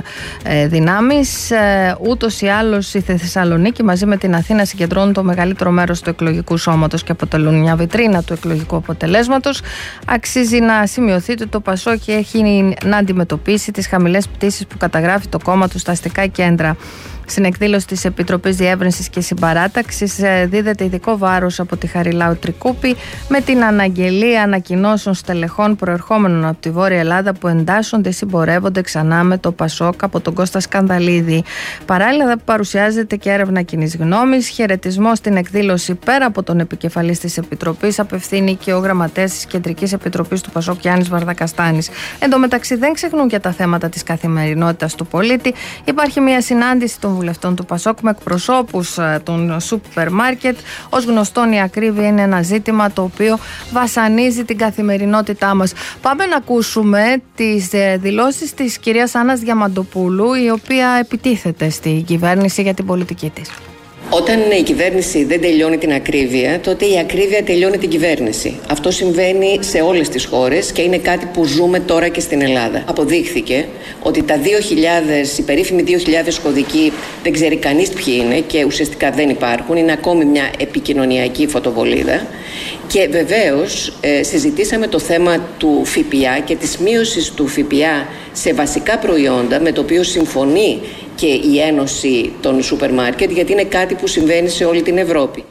δυνάμεις. Ούτως ή άλλως η Θεσσαλονίκη μαζί με την Αθήνα συγκεντρώνουν το μεγαλύτερο μέρος του εκλογικού σώματος και αποτελούν μια βιτρίνα του εκλογικού αποτελέσματος. Αξίζει να σημειωθεί ότι το Πασόκ έχει να αντιμετωπίσει τις χαμηλές πτήσεις που καταγράφει το κόμμα του στα αστικά κέντρα. Στην εκδήλωση της Επιτροπής Διεύρυνσης και Συμπαράταξης δίδεται ειδικό βάρος από τη Χαριλάου Τρικούπη με την αναγγελία ανακοινώσεων στελεχών προερχόμενων από τη Βόρεια Ελλάδα που εντάσσονται ή συμπορεύονται ξανά με το Πασόκ από τον Κώστα Σκανδαλίδη. Παράλληλα παρουσιάζεται και έρευνα κοινής γνώμης. Χαιρετισμό στην εκδήλωση πέρα από τον επικεφαλής της Επιτροπής απευθύνει και ο γραμματέας της Κεντρικής Επιτροπής του Πασόκ Γιάννης Βαρδακαστάνης. Εν τω μεταξύ δεν ξεχνούν και τα θέματα της καθημερινότητας του πολίτη. Υπάρχει μια συνάντηση των βουλευτών του Πασόκ με εκπροσώπους των σούπερ μάρκετ. Ως γνωστόν, η ακρίβεια είναι ένα ζήτημα το οποίο βασανίζει την καθημερινότητά μας. Πάμε να ακούσουμε τις δηλώσεις της κυρίας Άννας Διαμαντοπούλου, η οποία επιτίθεται στην κυβέρνηση για την πολιτική της. Όταν η κυβέρνηση δεν τελειώνει την ακρίβεια, τότε η ακρίβεια τελειώνει την κυβέρνηση. Αυτό συμβαίνει σε όλες τις χώρες και είναι κάτι που ζούμε τώρα και στην Ελλάδα. Αποδείχθηκε ότι τα 2.000, οι περίφημοι 2.000 κωδικοί δεν ξέρει κανείς ποιοι είναι και ουσιαστικά δεν υπάρχουν. Είναι ακόμη μια επικοινωνιακή φωτοβολίδα. Και βεβαίως συζητήσαμε το θέμα του ΦΠΑ και της μείωσης του ΦΠΑ σε βασικά προϊόντα, με το οποίο συμφωνεί και η Ένωση των Σούπερ Μάρκετ, γιατί είναι κάτι που συμβαίνει σε όλη την Ευρώπη.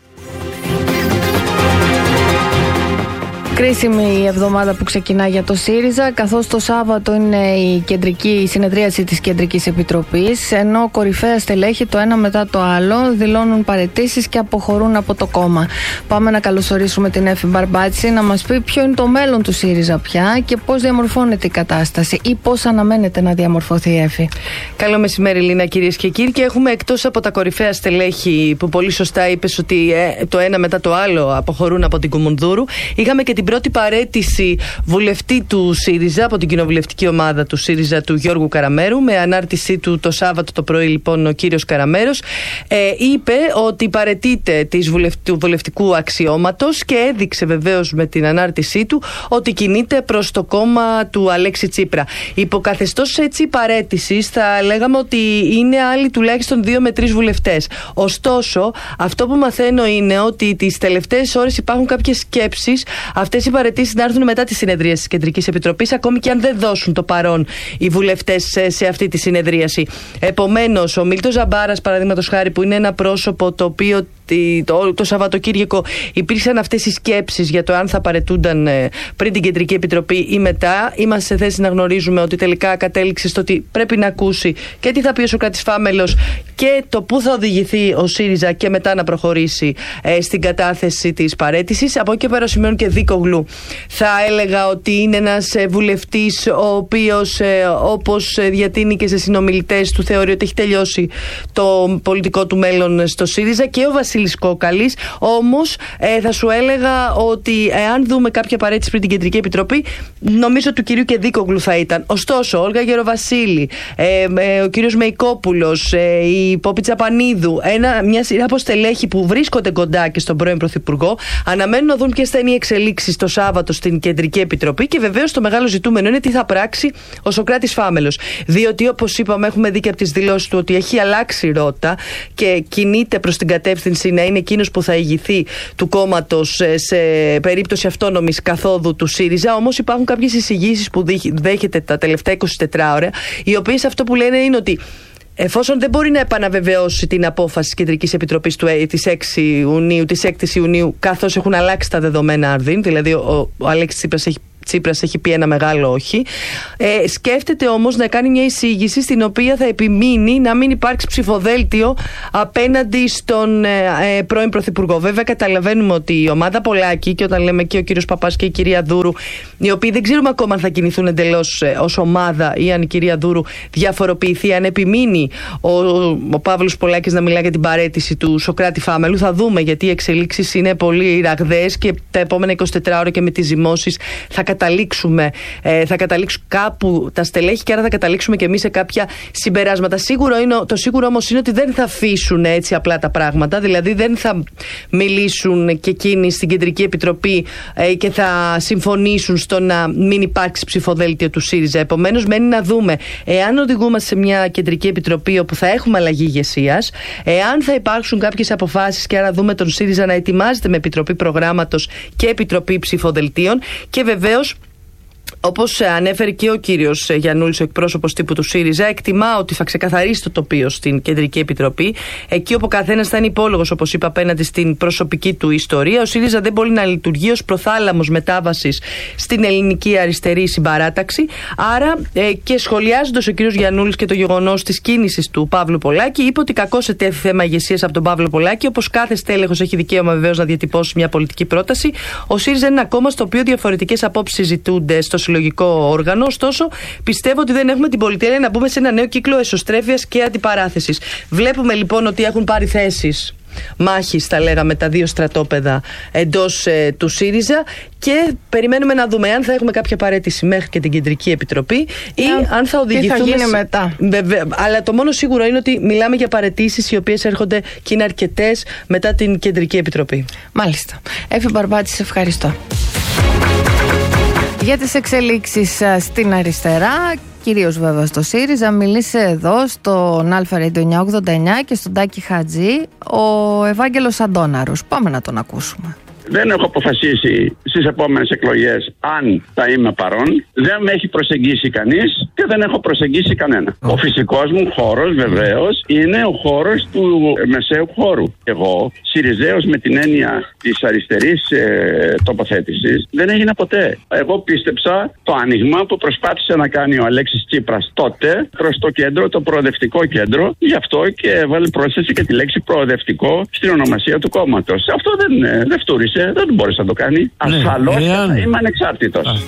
Κρίσιμη η εβδομάδα που ξεκινά για το ΣΥΡΙΖΑ, καθώς το Σάββατο είναι η συνεδρίαση της Κεντρικής Επιτροπής, ενώ κορυφαία στελέχη το ένα μετά το άλλο δηλώνουν παραιτήσεις και αποχωρούν από το κόμμα. Πάμε να καλωσορίσουμε την Έφη Μπαρμπάτση να μας πει ποιο είναι το μέλλον του ΣΥΡΙΖΑ πια και πώς διαμορφώνεται η κατάσταση ή πώς αναμένεται να διαμορφωθεί η Έφη. Καλό μεσημέρι, Λίνα, κυρίες και κύριοι. Και έχουμε εκτός από τα κορυφαία στελέχη που πολύ σωστά είπες ότι το ένα μετά το άλλο αποχωρούν από την Κουμουνδούρου, είχαμε και την πρώτη παραίτηση βουλευτή του ΣΥΡΙΖΑ από την κοινοβουλευτική ομάδα του ΣΥΡΙΖΑ, του Γιώργου Καραμέρου, με ανάρτησή του το Σάββατο το πρωί. Λοιπόν, ο κύριος Καραμέρος είπε ότι παραιτείται του βουλευτικού αξιώματος και έδειξε βεβαίως με την ανάρτησή του ότι κινείται προς το κόμμα του Αλέξη Τσίπρα. Υποκαθεστώς έτσι παραίτησης θα λέγαμε ότι είναι άλλοι τουλάχιστον 2 με 3 βουλευτές. Ωστόσο, αυτό που μαθαίνω είναι ότι τις τελευταίες ώρες υπάρχουν κάποιες σκέψεις αυτές οι παραιτήσεις να έρθουν μετά τη συνεδρίαση της Κεντρικής Επιτροπής, ακόμη και αν δεν δώσουν το παρόν οι βουλευτές σε αυτή τη συνεδρίαση. Επομένως, ο Μίλτος Ζαμπάρας, παραδείγματος χάρη, που είναι ένα πρόσωπο το οποίο το Σαββατοκύριακο υπήρξαν αυτές οι σκέψεις για το αν θα παραιτούνταν πριν την Κεντρική Επιτροπή ή μετά. Είμαστε σε θέση να γνωρίζουμε ότι τελικά κατέληξε στο ότι πρέπει να ακούσει και τι θα πει ο Σωκράτης Φάμελος και το πού θα οδηγηθεί ο ΣΥΡΙΖΑ και μετά να προχωρήσει στην κατάθεση της παραίτησης. Από εκεί και πέρα, σημειώνει και Δίκογλου. Θα έλεγα ότι είναι ένας βουλευτής ο οποίος, όπως διατείνει και σε συνομιλητές του, θεωρεί ότι έχει τελειώσει το πολιτικό του μέλλον στο ΣΥΡΙΖΑ, και ο Βασιλής Βασίλης Κόκαλης. Όμως θα σου έλεγα ότι εάν δούμε κάποια παρέτηση πριν την Κεντρική Επιτροπή, νομίζω του κυρίου Κεδίκογλου θα ήταν. Ωστόσο, Όλγα Γεροβασίλη, ο κύριος Μεϊκόπουλος, η Πόπη Τσαπανίδου, μια σειρά από στελέχη που βρίσκονται κοντά και στον πρώην Πρωθυπουργό, αναμένουν να δουν ποιες θα είναι οι εξελίξεις το Σάββατο στην Κεντρική Επιτροπή και βεβαίως το μεγάλο ζητούμενο είναι τι θα πράξει ο Σωκράτης Φάμελος. Διότι, όπως είπαμε, έχουμε δει και από τις δηλώσεις του ότι έχει αλλάξει ρότα και κινείται προς την κατεύθυνση να είναι εκείνος που θα ηγηθεί του κόμματος σε περίπτωση αυτόνομης καθόδου του ΣΥΡΙΖΑ. Όμως υπάρχουν κάποιες εισηγήσεις που δέχεται τα τελευταία 24 ώρα, οι οποίες αυτό που λένε είναι ότι εφόσον δεν μπορεί να επαναβεβαιώσει την απόφαση της Κεντρικής Επιτροπής της 6ης Ιουνίου, καθώς έχουν αλλάξει τα δεδομένα αρδίν, δηλαδή ο Αλέξης Τσίπρας έχει πει ένα μεγάλο όχι. Σκέφτεται όμως να κάνει μια εισήγηση στην οποία θα επιμείνει να μην υπάρξει ψηφοδέλτιο απέναντι στον πρώην Πρωθυπουργό. Βέβαια, καταλαβαίνουμε ότι η ομάδα Πολάκη, και όταν λέμε και ο κύριος Παπάς και η κυρία Δούρου, οι οποίοι δεν ξέρουμε ακόμα αν θα κινηθούν εντελώς ως ομάδα ή αν η κυρία Δούρου διαφοροποιηθεί, αν επιμείνει ο Παύλος Πολάκης να μιλά για την παραίτηση του Σωκράτη Φάμελου. Θα δούμε, γιατί οι εξελίξεις είναι πολύ ραγδαίες και τα επόμενα 24 ώρα και με τις ζυμώσεις θα καταλήξουν κάπου τα στελέχη και άρα θα καταλήξουμε και εμείς σε κάποια συμπεράσματα. Το σίγουρο όμως είναι ότι δεν θα αφήσουν έτσι απλά τα πράγματα, δηλαδή δεν θα μιλήσουν και εκείνοι στην Κεντρική Επιτροπή και θα συμφωνήσουν στο να μην υπάρξει ψηφοδέλτιο του ΣΥΡΙΖΑ. Επομένως, μένει να δούμε εάν οδηγούμαστε σε μια Κεντρική Επιτροπή όπου θα έχουμε αλλαγή ηγεσίας, εάν θα υπάρξουν κάποιες αποφάσεις και άρα δούμε τον ΣΥΡΙΖΑ να ετοιμάζεται με Επιτροπή Προγράμματος και Επιτροπή Ψηφοδελτίων και βεβαίως, όπως ανέφερε και ο κύριος Γιαννούλης, ο εκπρόσωπος τύπου του ΣΥΡΙΖΑ, εκτιμά ότι θα ξεκαθαρίσει το τοπίο στην Κεντρική Επιτροπή, εκεί όπου ο καθένας θα είναι υπόλογος, όπως είπα, απέναντι στην προσωπική του ιστορία. Ο ΣΥΡΙΖΑ δεν μπορεί να λειτουργεί ως προθάλαμος μετάβασης στην ελληνική αριστερή συμπαράταξη. Άρα, και σχολιάζοντας ο κύριος Γιαννούλης και το γεγονός της κίνησης του Παύλου Πολάκη, είπε ότι κακώς ετέθη θέμα ηγεσίας από τον Παύλο Πολάκη. Όπως κάθε στέλεχος έχει δικαίωμα βεβαίως να διατυπώσει μια πολιτική πρόταση, ο ΣΥΡΙΖΑ είναι ένα κόμμα στο οποίο διαφορετικές απόψεις συζητούνται στο συλλογικό όργανο. Ωστόσο, πιστεύω ότι δεν έχουμε την πολυτέλεια να μπούμε σε ένα νέο κύκλο εσωστρέφειας και αντιπαράθεσης. Βλέπουμε λοιπόν ότι έχουν πάρει θέσεις μάχης, θα λέγαμε, τα δύο στρατόπεδα εντός του ΣΥΡΙΖΑ και περιμένουμε να δούμε αν θα έχουμε κάποια παραίτηση μέχρι και την Κεντρική Επιτροπή ή αν θα οδηγηθούμε. Τι θα γίνει μετά. Αλλά το μόνο σίγουρο είναι ότι μιλάμε για παραιτήσεις οι οποίες έρχονται και είναι αρκετές μετά την Κεντρική Επιτροπή. Μάλιστα. Έφη Μπαρμπάτη, σε ευχαριστώ. Για τις εξελίξεις στην αριστερά, κυρίως βέβαια στο ΣΥΡΙΖΑ, μιλήσε εδώ στον ΑΡΑΔΙΟ 989 και στον Τάκη Χατζή ο Ευάγγελος Αντώναρος. Πάμε να τον ακούσουμε. Δεν έχω αποφασίσει στις επόμενες εκλογές αν θα είμαι παρόν. Δεν με έχει προσεγγίσει κανείς και δεν έχω προσεγγίσει κανένα. Ο φυσικός μου χώρος βεβαίως είναι ο χώρος του μεσαίου χώρου. Εγώ, ΣΥΡΙΖΑΕΟΣ με την έννοια της αριστερής τοποθέτησης, δεν έγινα ποτέ. Εγώ πίστεψα το άνοιγμα που προσπάθησε να κάνει ο Αλέξης Τσίπρας τότε προς το κέντρο, το προοδευτικό κέντρο. Γι' αυτό και έβαλε πρόσθεση και τη λέξη προοδευτικό στην ονομασία του κόμματος. Αυτό δεν φτούρισε. Δεν μπορείς να το κάνει. Ασφαλώς είμαι ανεξάρτητος.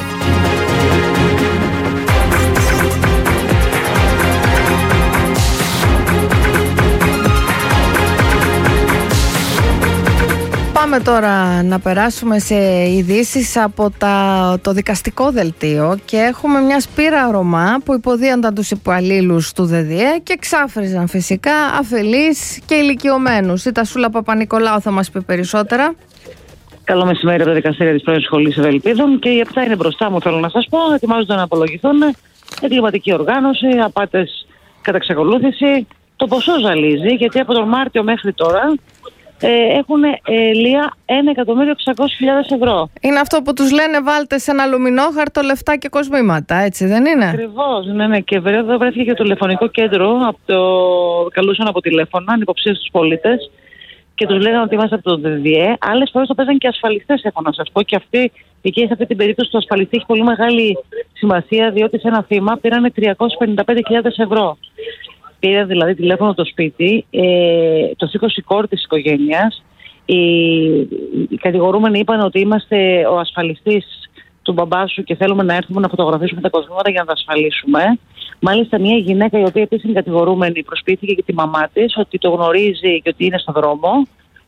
Πάμε τώρα να περάσουμε σε ειδήσεις από το δικαστικό δελτίο και έχουμε μια σπήρα Ρωμά που υποδίονταν τους υπαλλήλους του ΔΔΕ και ξάφριζαν φυσικά αφελείς και ηλικιωμένους. Η Τασούλα Παπα-Νικολάου θα μας πει περισσότερα. Καλό μεσημέρι από τα δικαστήρια της πρώην Σχολής Ευελπίδων και οι 7 είναι μπροστά μου, θέλω να σας πω. Ετοιμάζονται να απολογηθούν. Εγκληματική οργάνωση, απάτες κατά εξακολούθηση. Το ποσό ζαλίζει, γιατί από τον Μάρτιο μέχρι τώρα έχουν λία 1.600.000 ευρώ. Είναι αυτό που τους λένε βάλτε σε ένα λουμινόχαρτο λεφτά και κοσμήματα, έτσι δεν είναι? Ακριβώς, ναι. Και εδώ βρέθηκε και το τηλεφωνικό κέντρο, καλούσαν από τηλέφωνα ανυποψίες στους πολίτες και τους λέγανε ότι είμαστε από το ΔΔΕ. Άλλες φορές το παίζαν και ασφαλιστές, έχω να σας πω. Και εκεί σε αυτή την περίπτωση το ασφαλιστή έχει πολύ μεγάλη σημασία, διότι σε ένα θύμα πήρανε 355.000 ευρώ. Πήρα δηλαδή τηλέφωνο το σπίτι, το σήκωσε η κόρη της οικογένειας. Οι κατηγορούμενοι είπαν ότι είμαστε ο ασφαλιστής του μπαμπά σου και θέλουμε να έρθουμε να φωτογραφίσουμε τα κοσμήματα για να τα ασφαλίσουμε. Μάλιστα, μια γυναίκα η οποία επίσης είναι κατηγορούμενη προσποιήθηκε και τη μαμά της ότι το γνωρίζει και ότι είναι στον δρόμο.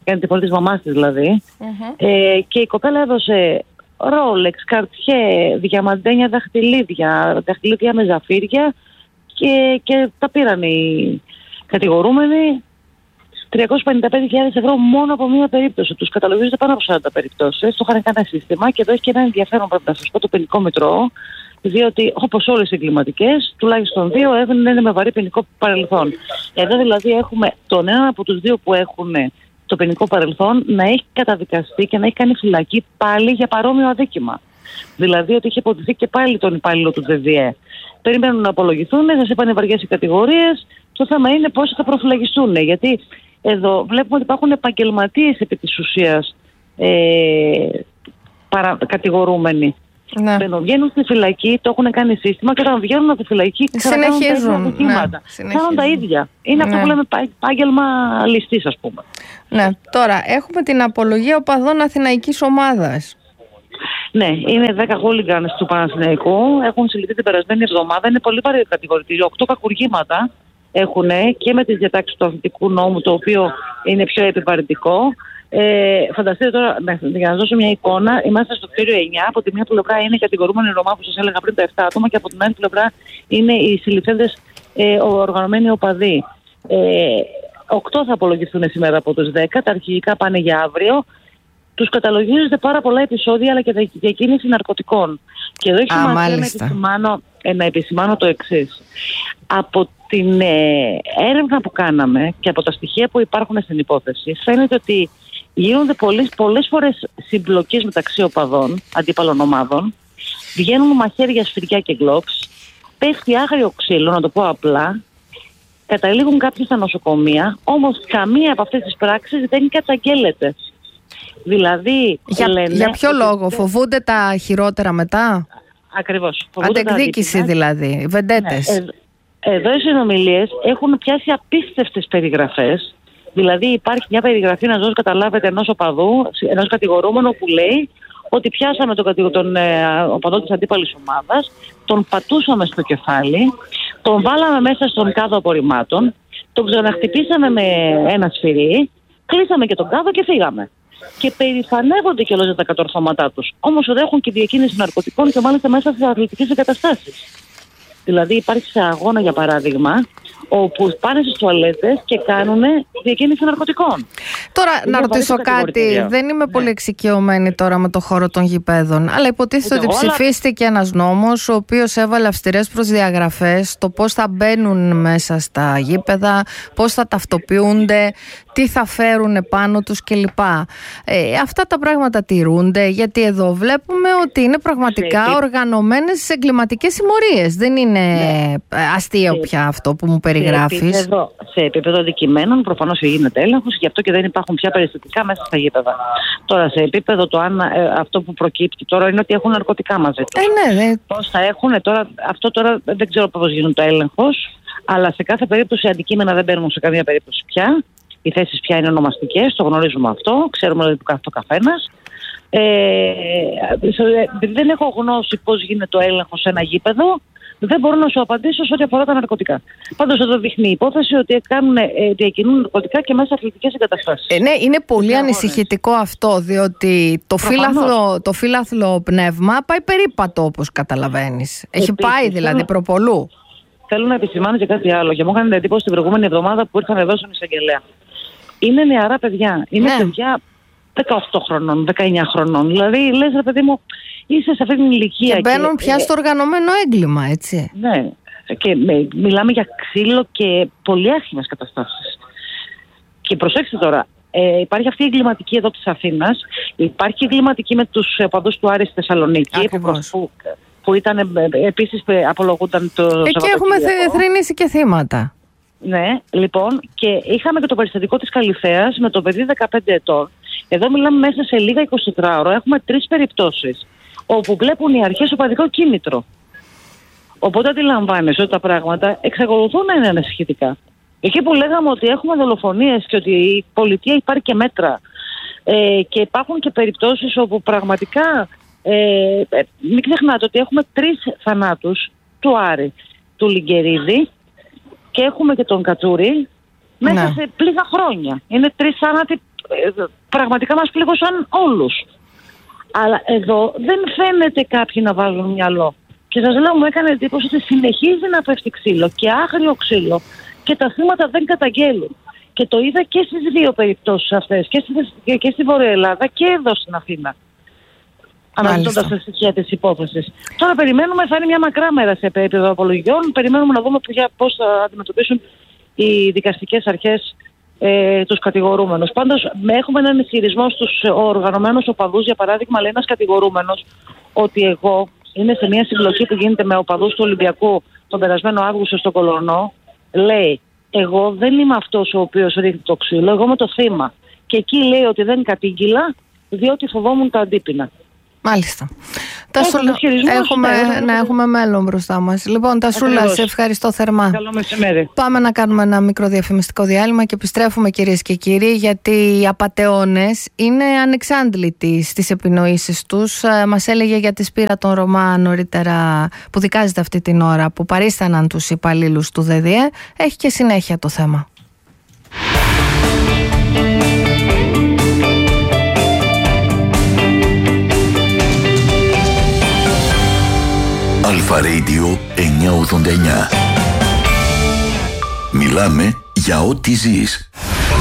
κάνει τη φωνή της μαμάς της δηλαδή. Και η κοπέλα έδωσε ρόλεξ, καρτιέ, διαμαντένια δαχτυλίδια με ζαφύρια και τα πήραν οι κατηγορούμενοι 355.000 ευρώ μόνο από μία περίπτωση. Τους καταλογίζονται πάνω από 40 περιπτώσεις, το είχαν κάνει σύστημα και εδώ έχει και ένα ενδιαφέρον, πρέπει να σας πω, το ποινικό μητρό, διότι όπως όλες οι εγκληματικές, τουλάχιστον 2 είναι με βαρύ ποινικό παρελθόν. Εδώ δηλαδή έχουμε τον ένα από τους 2 που έχουν το ποινικό παρελθόν να έχει καταδικαστεί και να έχει κάνει φυλακή πάλι για παρόμοιο αδίκημα. Δηλαδή ότι είχε υποτιθεί και πάλι τον υπάλληλο του ΔΔΕ. Περιμένουν να απολογηθούν, σας είπαν βαριές οι κατηγορίες. Το θέμα είναι πώς θα προφυλακιστούν. Γιατί εδώ βλέπουμε ότι υπάρχουν επαγγελματίες επί της ουσίας κατηγορούμενοι. Ναι. Βγαίνουν στη φυλακή, το έχουν κάνει σύστημα και όταν βγαίνουν από τη φυλακή συνεχίζουν. Κάνουν τα ίδια. Είναι αυτό που λέμε επάγγελμα ληστής, ας πούμε. Ναι. Τώρα έχουμε την απολογία οπαδών Αθηναϊκής ομάδας. Ναι, είναι 10 χούλιγκανς του Παναθηναϊκού. Έχουν συλληφθεί την περασμένη εβδομάδα. Είναι πολύ βαρύ κατηγορητήριο. 8 κακουργήματα έχουν και με τις διατάξεις του αθλητικού νόμου, το οποίο είναι πιο επιβαρυντικό. Φανταστείτε τώρα, για να δώσω μια εικόνα, είμαστε στο κτίριο 9. Από τη μία πλευρά είναι οι κατηγορούμενοι Ρωμά που σας έλεγα πριν, τα 7 άτομα, και από την άλλη πλευρά είναι οι συλληφθέντες οργανωμένοι οπαδοί. 8 θα απολογηθούν σήμερα από τους 10. Τα αρχικά πάνε για αύριο. Τους καταλογίζονται πάρα πολλά επεισόδια, αλλά και διακίνηση ναρκωτικών. Και εδώ έχει σημασία να επισημάνω το εξής. Από την έρευνα που κάναμε και από τα στοιχεία που υπάρχουν στην υπόθεση, φαίνεται ότι γίνονται πολλές φορές συμπλοκές μεταξύ οπαδών, αντίπαλων ομάδων, βγαίνουν μαχαίρια, σφυριά και γκλόξ, πέφτει άγριο ξύλο, να το πω απλά, καταλήγουν κάποιοι στα νοσοκομεία, όμως καμία από αυτές τις πράξεις δεν καταγγέλλεται. Δηλαδή, για ποιο λόγο, φοβούνται τα χειρότερα μετά? Ακριβώς. Αντεκδίκηση δηλαδή, βεντέτες. Εδώ οι συνομιλίες έχουν πιάσει απίστευτες περιγραφές. Δηλαδή υπάρχει μια περιγραφή, να σας καταλάβετε, ενός οπαδού, ενός κατηγορούμενου που λέει ότι πιάσαμε τον οπαδό της αντίπαλης ομάδας, τον πατούσαμε στο κεφάλι, τον βάλαμε μέσα στον κάδο απορριμμάτων, τον ξαναχτυπήσαμε με ένα σφυρί, κλείσαμε και τον κάδο και φύγαμε. Και περηφανεύονται κιόλας για τα κατορθώματά τους. Όμως εδώ έχουν και διακίνηση ναρκωτικών και μάλιστα μέσα σε αθλητικές εγκαταστάσεις. Δηλαδή υπάρχει σε αγώνα, για παράδειγμα, όπου πάνε στις τουαλέτες και κάνουν διακίνηση ναρκωτικών. Τώρα να ρωτήσω κάτι, δεν είμαι πολύ εξοικειωμένη τώρα με το χώρο των γηπέδων, αλλά υποτίθεται ότι ψηφίστηκε ένας νόμος ο οποίος έβαλε αυστηρές προσδιαγραφές στο πώς θα μπαίνουν μέσα στα γήπεδα, πώς θα ταυτοποιούνται, τι θα φέρουν επάνω τους κλπ. Αυτά τα πράγματα τηρούνται? Γιατί εδώ βλέπουμε ότι είναι πραγματικά οργανωμένες εγκληματικές συμμορίες. Δεν είναι αστείο πια αυτό που μου περιγράφεις. Σε επίπεδο αντικειμένων προφανώς γίνεται έλεγχος, γι' αυτό και δεν υπάρχουν πια περιστατικά μέσα στα γήπεδα. Τώρα σε επίπεδο αυτό που προκύπτει τώρα είναι ότι έχουν ναρκωτικά μαζί τους. Πώς θα έχουν τώρα, αυτό τώρα δεν ξέρω πώς γίνεται ο έλεγχος, αλλά σε κάθε περίπτωση αντικείμενα δεν παίρνουν σε καμία περίπτωση πια. Οι θέσεις πια είναι ονομαστικές, το γνωρίζουμε αυτό, ξέρουμε δηλαδή που κάθεται ο καθένας. Δεν έχω γνώση πώς γίνεται ο έλεγχος σε ένα γήπεδο. Δεν μπορώ να σου απαντήσω σε ό,τι αφορά τα ναρκωτικά. Πάντως εδώ δείχνει η υπόθεση ότι διακινούν ναρκωτικά και μέσα σε αθλητικές εγκαταστάσεις. Ναι, είναι πολύ ανησυχητικό αυτό, διότι το φύλαθλο πνεύμα πάει περίπατο, όπως καταλαβαίνεις. Έχει πάει δηλαδή προπολού. Θέλω να επισημάνω και κάτι άλλο. Και μου έκανε εντύπωση την προηγούμενη εβδομάδα που ήρθαν εδώ στον εισαγγελέα. Είναι νεαρά παιδιά. Είναι παιδιά 18 χρονών, 19 χρονών. Δηλαδή, λες ρε παιδί μου, είσαι σε αυτή την ηλικία. Και μπαίνουν πια στο οργανωμένο έγκλημα, έτσι. Ναι. Και μιλάμε για ξύλο και πολύ άσχημες καταστάσεις. Και προσέξτε τώρα, υπάρχει αυτή η εγκληματική εδώ της Αθήνας. Υπάρχει εγκληματική με τους οπαδούς του Άρη στη Θεσσαλονίκη. Που ήταν επίσης απολογούνταν το Σαββατοκύριακο. Εκεί έχουμε θρηνήσει και θύματα. Ναι, λοιπόν, και είχαμε και το περιστατικό της Καλυθέας με το παιδί 15 ετών. Εδώ μιλάμε μέσα σε λίγα 24 ώρα. Έχουμε 3 περιπτώσεις όπου βλέπουν οι αρχές οπαδικό κίνητρο. Οπότε αντιλαμβάνεσαι ότι τα πράγματα εξακολουθούν να είναι ανησυχητικά. Εκεί που λέγαμε ότι έχουμε δολοφονίες και ότι η πολιτεία υπάρχει και μέτρα και υπάρχουν και περιπτώσεις όπου πραγματικά μην ξεχνάτε ότι έχουμε 3 θανάτους του Άρη, του Λιγκερίδη και έχουμε και τον Κατσούρη μέσα σε λίγα χρόνια. Είναι 3 θάνατοι πραγματικά μας πλήγωσαν όλους. Αλλά εδώ δεν φαίνεται κάποιοι να βάζουν μυαλό. Και σας λέω, μου έκανε εντύπωση ότι συνεχίζει να πέφτει ξύλο και άγριο ξύλο και τα θύματα δεν καταγγέλουν. Και το είδα και στις δύο περιπτώσεις αυτές, και στη Βόρεια Ελλάδα και εδώ στην Αθήνα. Αναζητώντας τα στοιχεία της υπόθεσης. Τώρα περιμένουμε, θα είναι μια μακρά μέρα σε επίπεδο απολογιών. Περιμένουμε να δούμε πώς θα αντιμετωπίσουν οι δικαστικές αρχές τους κατηγορούμενους. Πάντως, έχουμε έναν ισχυρισμό στους οργανωμένους οπαδούς, για παράδειγμα, λέει ένας κατηγορούμενος ότι εγώ είναι σε μια συμπλοκή που γίνεται με οπαδούς του Ολυμπιακού τον περασμένο Αύγουστο στο Κολονό. Λέει, εγώ δεν είμαι αυτός ο οποίος ρίχνει το ξύλο, εγώ είμαι το θύμα. Και εκεί λέει ότι δεν κατήγγειλα διότι φοβόμουν τα αντίπεινα. Μάλιστα. Έχουμε μέλλον μπροστά μας. Λοιπόν, Τασούλα, σε ευχαριστώ θερμά. Καλό μεσημέρι. Πάμε να κάνουμε ένα μικρό διαφημιστικό διάλειμμα και επιστρέφουμε, κυρίες και κύριοι, γιατί οι απατεώνες είναι ανεξάντλητοι στις επινοήσεις τους. Μας έλεγε για τη Σπύρα των Ρωμά νωρίτερα, που δικάζεται αυτή την ώρα, που παρίσταναν τους υπαλλήλους του ΔΔΕ. Έχει και συνέχεια το θέμα. Αλφα Radio 989. Μιλάμε για ό,τι ζεις.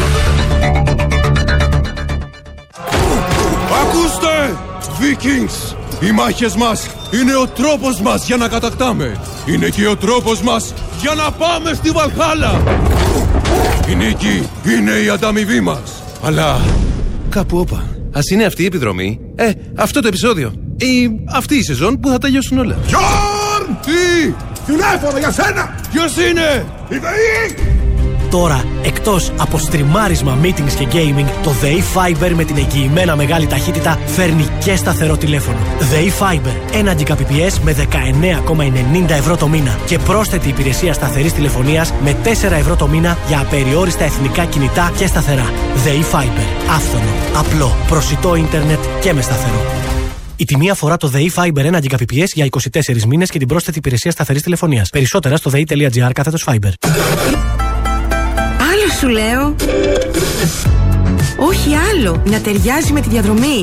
Ακούστε, Vikings! Οι μάχες μας είναι ο τρόπος μας για να κατακτάμε. Είναι και ο τρόπος μας για να πάμε στη Βαλχάλα. Η νίκη είναι η ανταμοιβή μας. Αλλά κάπου όπα. Ας είναι αυτή η επιδρομή, αυτό το επεισόδιο ή αυτή η σεζόν που θα τελειώσουν όλα. Γιόρν! Τι! Τηλέφωνο για σένα! Ποιος είναι? Η ΔΕΗ! Τώρα, εκτός από στριμάρισμα, meetings και gaming, το ΔΕΗ Fiber με την εγγυημένα μεγάλη ταχύτητα φέρνει και σταθερό τηλέφωνο. ΔΕΗ Fiber, 1 Gbps με 19,90 ευρώ το μήνα και πρόσθετη υπηρεσία σταθερής τηλεφωνίας με 4 ευρώ το μήνα για απεριόριστα εθνικά κινητά και σταθερά. ΔΕΗ Fiber, άφθονο, απλό, προσιτό ίντερνετ και με σταθερό. Η τιμή αφορά το ΔΕΗ Fiber 1 Gbps για 24 μήνες και την πρόσθετη υπηρεσία σταθερής τηλεφωνίας. Περισσότερα στο dei.gr/Fiber. Άλλο σου λέω. Όχι άλλο, να ταιριάζει με τη διαδρομή.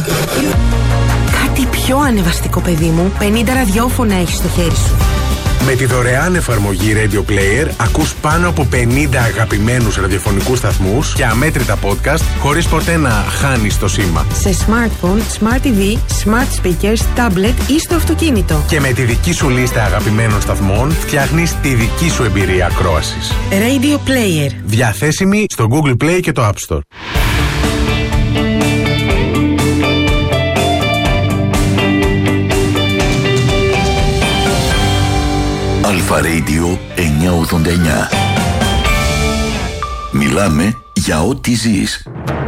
Κάτι πιο ανεβαστικό, παιδί μου. 50 ραδιόφωνα έχεις στο χέρι σου. Με τη δωρεάν εφαρμογή Radio Player ακούς πάνω από 50 αγαπημένους ραδιοφωνικούς σταθμούς και αμέτρητα podcast χωρίς ποτέ να χάνεις το σήμα. Σε smartphone, smart TV, smart speakers, tablet ή στο αυτοκίνητο. Και με τη δική σου λίστα αγαπημένων σταθμών φτιάχνεις τη δική σου εμπειρία ακρόασης. Radio Player. Διαθέσιμη στο Google Play και το App Store. Αλφα Radio 989. Μιλάμε για ό,τι ζεις.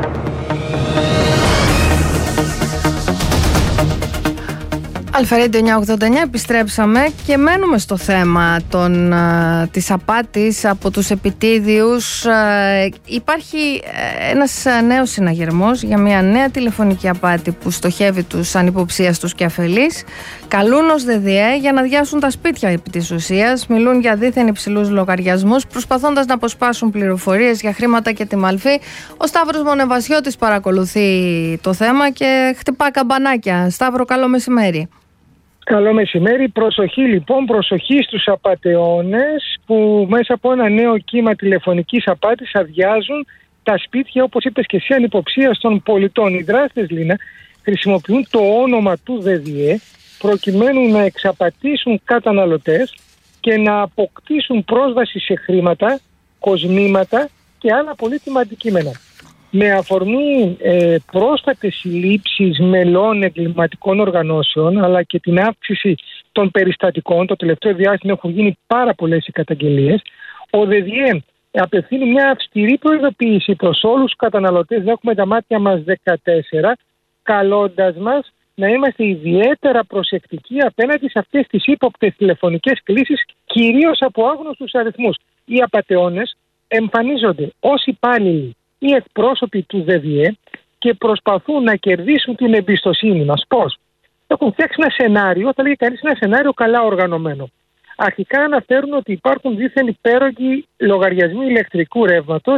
Αλφα Radio 989, επιστρέψαμε και μένουμε στο θέμα της απάτης από τους επιτίδιους. Υπάρχει ένας νέος συναγερμός για μια νέα τηλεφωνική απάτη που στοχεύει τους ανυποψίαστους και αφελείς. Καλούν ως ΔΔΕ για να αδειάσουν τα σπίτια επί της ουσίας. Μιλούν για δίθεν υψηλούς λογαριασμούς, προσπαθώντας να αποσπάσουν πληροφορίες για χρήματα και τη μαλφή. Ο Σταύρος Μονεβασιώτης παρακολουθεί το θέμα και χτυπά καμπανάκια. Σταύρο, καλό μεσημέρι. Καλό μεσημέρι. Προσοχή λοιπόν, προσοχή στους απατεώνες που μέσα από ένα νέο κύμα τηλεφωνικής απάτης αδειάζουν τα σπίτια, όπως είπες και εσύ, ανυποψίας των πολιτών. Οι δράστες, Λίνα, χρησιμοποιούν το όνομα του ΔΔΕ προκειμένου να εξαπατήσουν καταναλωτές και να αποκτήσουν πρόσβαση σε χρήματα, κοσμήματα και άλλα πολύτιμα αντικείμενα. Με αφορμή πρόσφατες συλλήψεις μελών εγκληματικών οργανώσεων αλλά και την αύξηση των περιστατικών, το τελευταίο διάστημα έχουν γίνει πάρα πολλές οι καταγγελίες, ο ΔΔΕ απευθύνει μια αυστηρή προειδοποίηση προς όλους τους καταναλωτές, να έχουμε τα μάτια μας 14, καλώντας μας να είμαστε ιδιαίτερα προσεκτικοί απέναντι σε αυτές τις ύποπτες τηλεφωνικές κλήσεις, κυρίως από άγνωστους αριθμούς. Οι απατεώνες εμφανίζονται ως υπάλληλοι ή εκπρόσωποι του ΔΔΕ και προσπαθούν να κερδίσουν την εμπιστοσύνη μας. Πώς? Έχουν φτιάξει ένα σενάριο, θα λέγει κανείς ένα σενάριο καλά οργανωμένο. Αρχικά αναφέρουν ότι υπάρχουν δίθεν υπέρογγοι λογαριασμοί ηλεκτρικού ρεύματος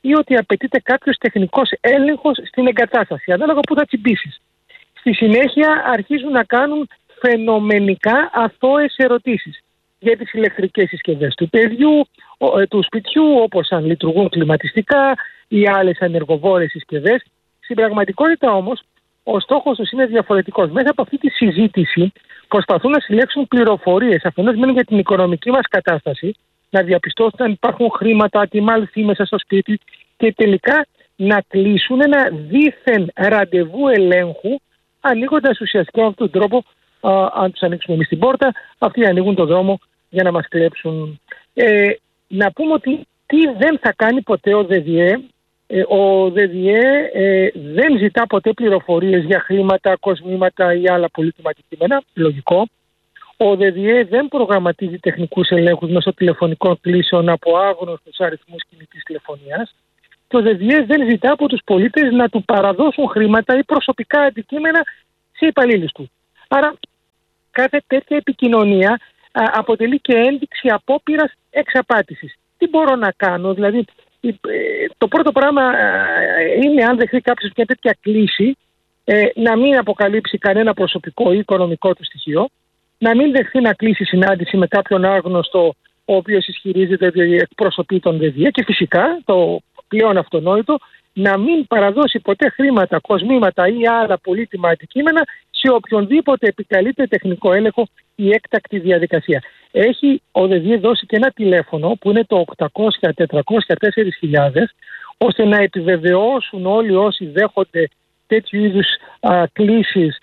ή ότι απαιτείται κάποιος τεχνικός έλεγχος στην εγκατάσταση, ανάλογα που θα τσιμπήσεις. Στη συνέχεια αρχίζουν να κάνουν φαινομενικά αθώες ερωτήσεις για τις ηλεκτρικές συσκευές του σπιτιού, όπως αν λειτουργούν κλιματιστικά ή άλλες ενεργοβόρες συσκευές. Στην πραγματικότητα όμως, ο στόχος τους είναι διαφορετικός. Μέσα από αυτή τη συζήτηση προσπαθούν να συλλέξουν πληροφορίες, αφενός μεν για την οικονομική μας κατάσταση, να διαπιστώσουν αν υπάρχουν χρήματα, τι μάλθει μέσα στο σπίτι και τελικά να κλείσουν ένα δίθεν ραντεβού ελέγχου, ανοίγοντας ουσιαστικά με αυτόν τον τρόπο, αν τους ανοίξουμε εμείς την πόρτα, αυτοί ανοίγουν τον δρόμο για να μας κλέψουν. Να πούμε ότι τι δεν θα κάνει ποτέ ο ΔΔΕ. Ο ΔΔΕ δεν ζητά ποτέ πληροφορίες για χρήματα, κοσμήματα ή άλλα πολύτιμα αντικείμενα. Λογικό. Ο ΔΔΕ δεν προγραμματίζει τεχνικούς ελέγχους μέσω τηλεφωνικών κλήσεων από άγνωστους αριθμούς κινητής τηλεφωνίας. Και ο ΔΔΕ δεν ζητά από τους πολίτες να του παραδώσουν χρήματα ή προσωπικά αντικείμενα σε υπαλλήλους του. Άρα κάθε τέτοια επικοινωνία αποτελεί και ένδειξη απόπειρας εξαπάτησης. Τι μπορώ να κάνω, δηλαδή το πρώτο πράγμα είναι, αν δεχθεί κάποιος μια τέτοια κλίση, να μην αποκαλύψει κανένα προσωπικό ή οικονομικό του στοιχείο, να μην δεχθεί να κλείσει συνάντηση με κάποιον άγνωστο ο οποίος ισχυρίζεται ότι εκπροσωπεί τον ΔΔΕ, και φυσικά το πλέον αυτονόητο, να μην παραδώσει ποτέ χρήματα, κοσμήματα ή άλλα πολύτιμα αντικείμενα σε οποιονδήποτε επικαλείται τεχνικό έλεγχο ή έκτακτη διαδικασία. Έχει ο ΔΔΕ δώσει και ένα τηλέφωνο που είναι το 800-400-4000, ώστε να επιβεβαιώσουν όλοι όσοι δέχονται τέτοιου είδους κλήσεις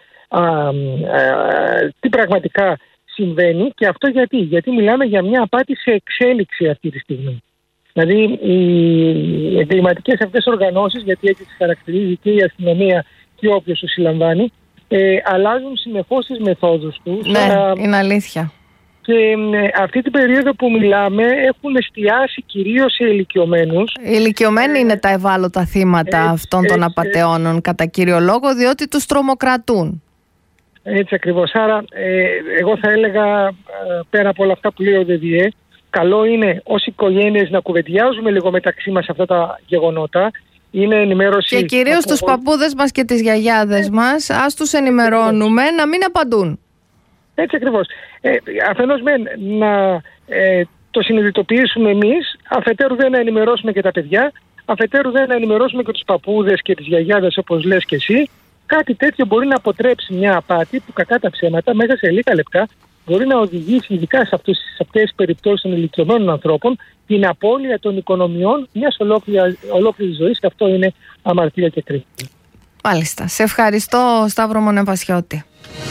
τι πραγματικά συμβαίνει. Και αυτό γιατί μιλάμε για μια απάτη σε εξέλιξη αυτή τη στιγμή. Δηλαδή οι εγκληματικές αυτές οργανώσεις, γιατί έτσι τις χαρακτηρίζει και η αστυνομία και όποιος τους συλλαμβάνει, αλλάζουν συνεχώς τις μεθόδους τους. Ναι, είναι αλήθεια. Και αυτή την περίοδο που μιλάμε έχουν εστιάσει κυρίως σε ηλικιωμένους. Οι ηλικιωμένοι είναι τα ευάλωτα θύματα αυτών των απατεώνων κατά κύριο λόγο, διότι τους τρομοκρατούν. Έτσι ακριβώς. Άρα εγώ θα έλεγα, πέρα από όλα αυτά που λέει ο ΔΔΕ, καλό είναι ως οικογένειες να κουβεντιάζουμε λίγο μεταξύ μας αυτά τα γεγονότα. Είναι ενημέρωση. Και κυρίως τους παππούδες μας και τις γιαγιάδες μας, ας τους ενημερώνουμε να μην απαντούν. Έτσι ακριβώς. Αφενός να το συνειδητοποιήσουμε εμείς, αφετέρου δεν να ενημερώσουμε και τα παιδιά, αφετέρου δεν να ενημερώσουμε και τους παππούδες και τις γιαγιάδες, όπως λες και εσύ. Κάτι τέτοιο μπορεί να αποτρέψει μια απάτη που, κακά τα ψέματα, μέσα σε λίγα λεπτά μπορεί να οδηγήσει, ειδικά σε αυτές τις περιπτώσεις των ηλικιωμένων ανθρώπων, την απώλεια των οικονομιών μιας ολόκληρης ζωής, και αυτό είναι αμαρτία και κρίση. Μάλιστα. Σε ευχαριστώ, Σταύρο Μονεπασιώτη.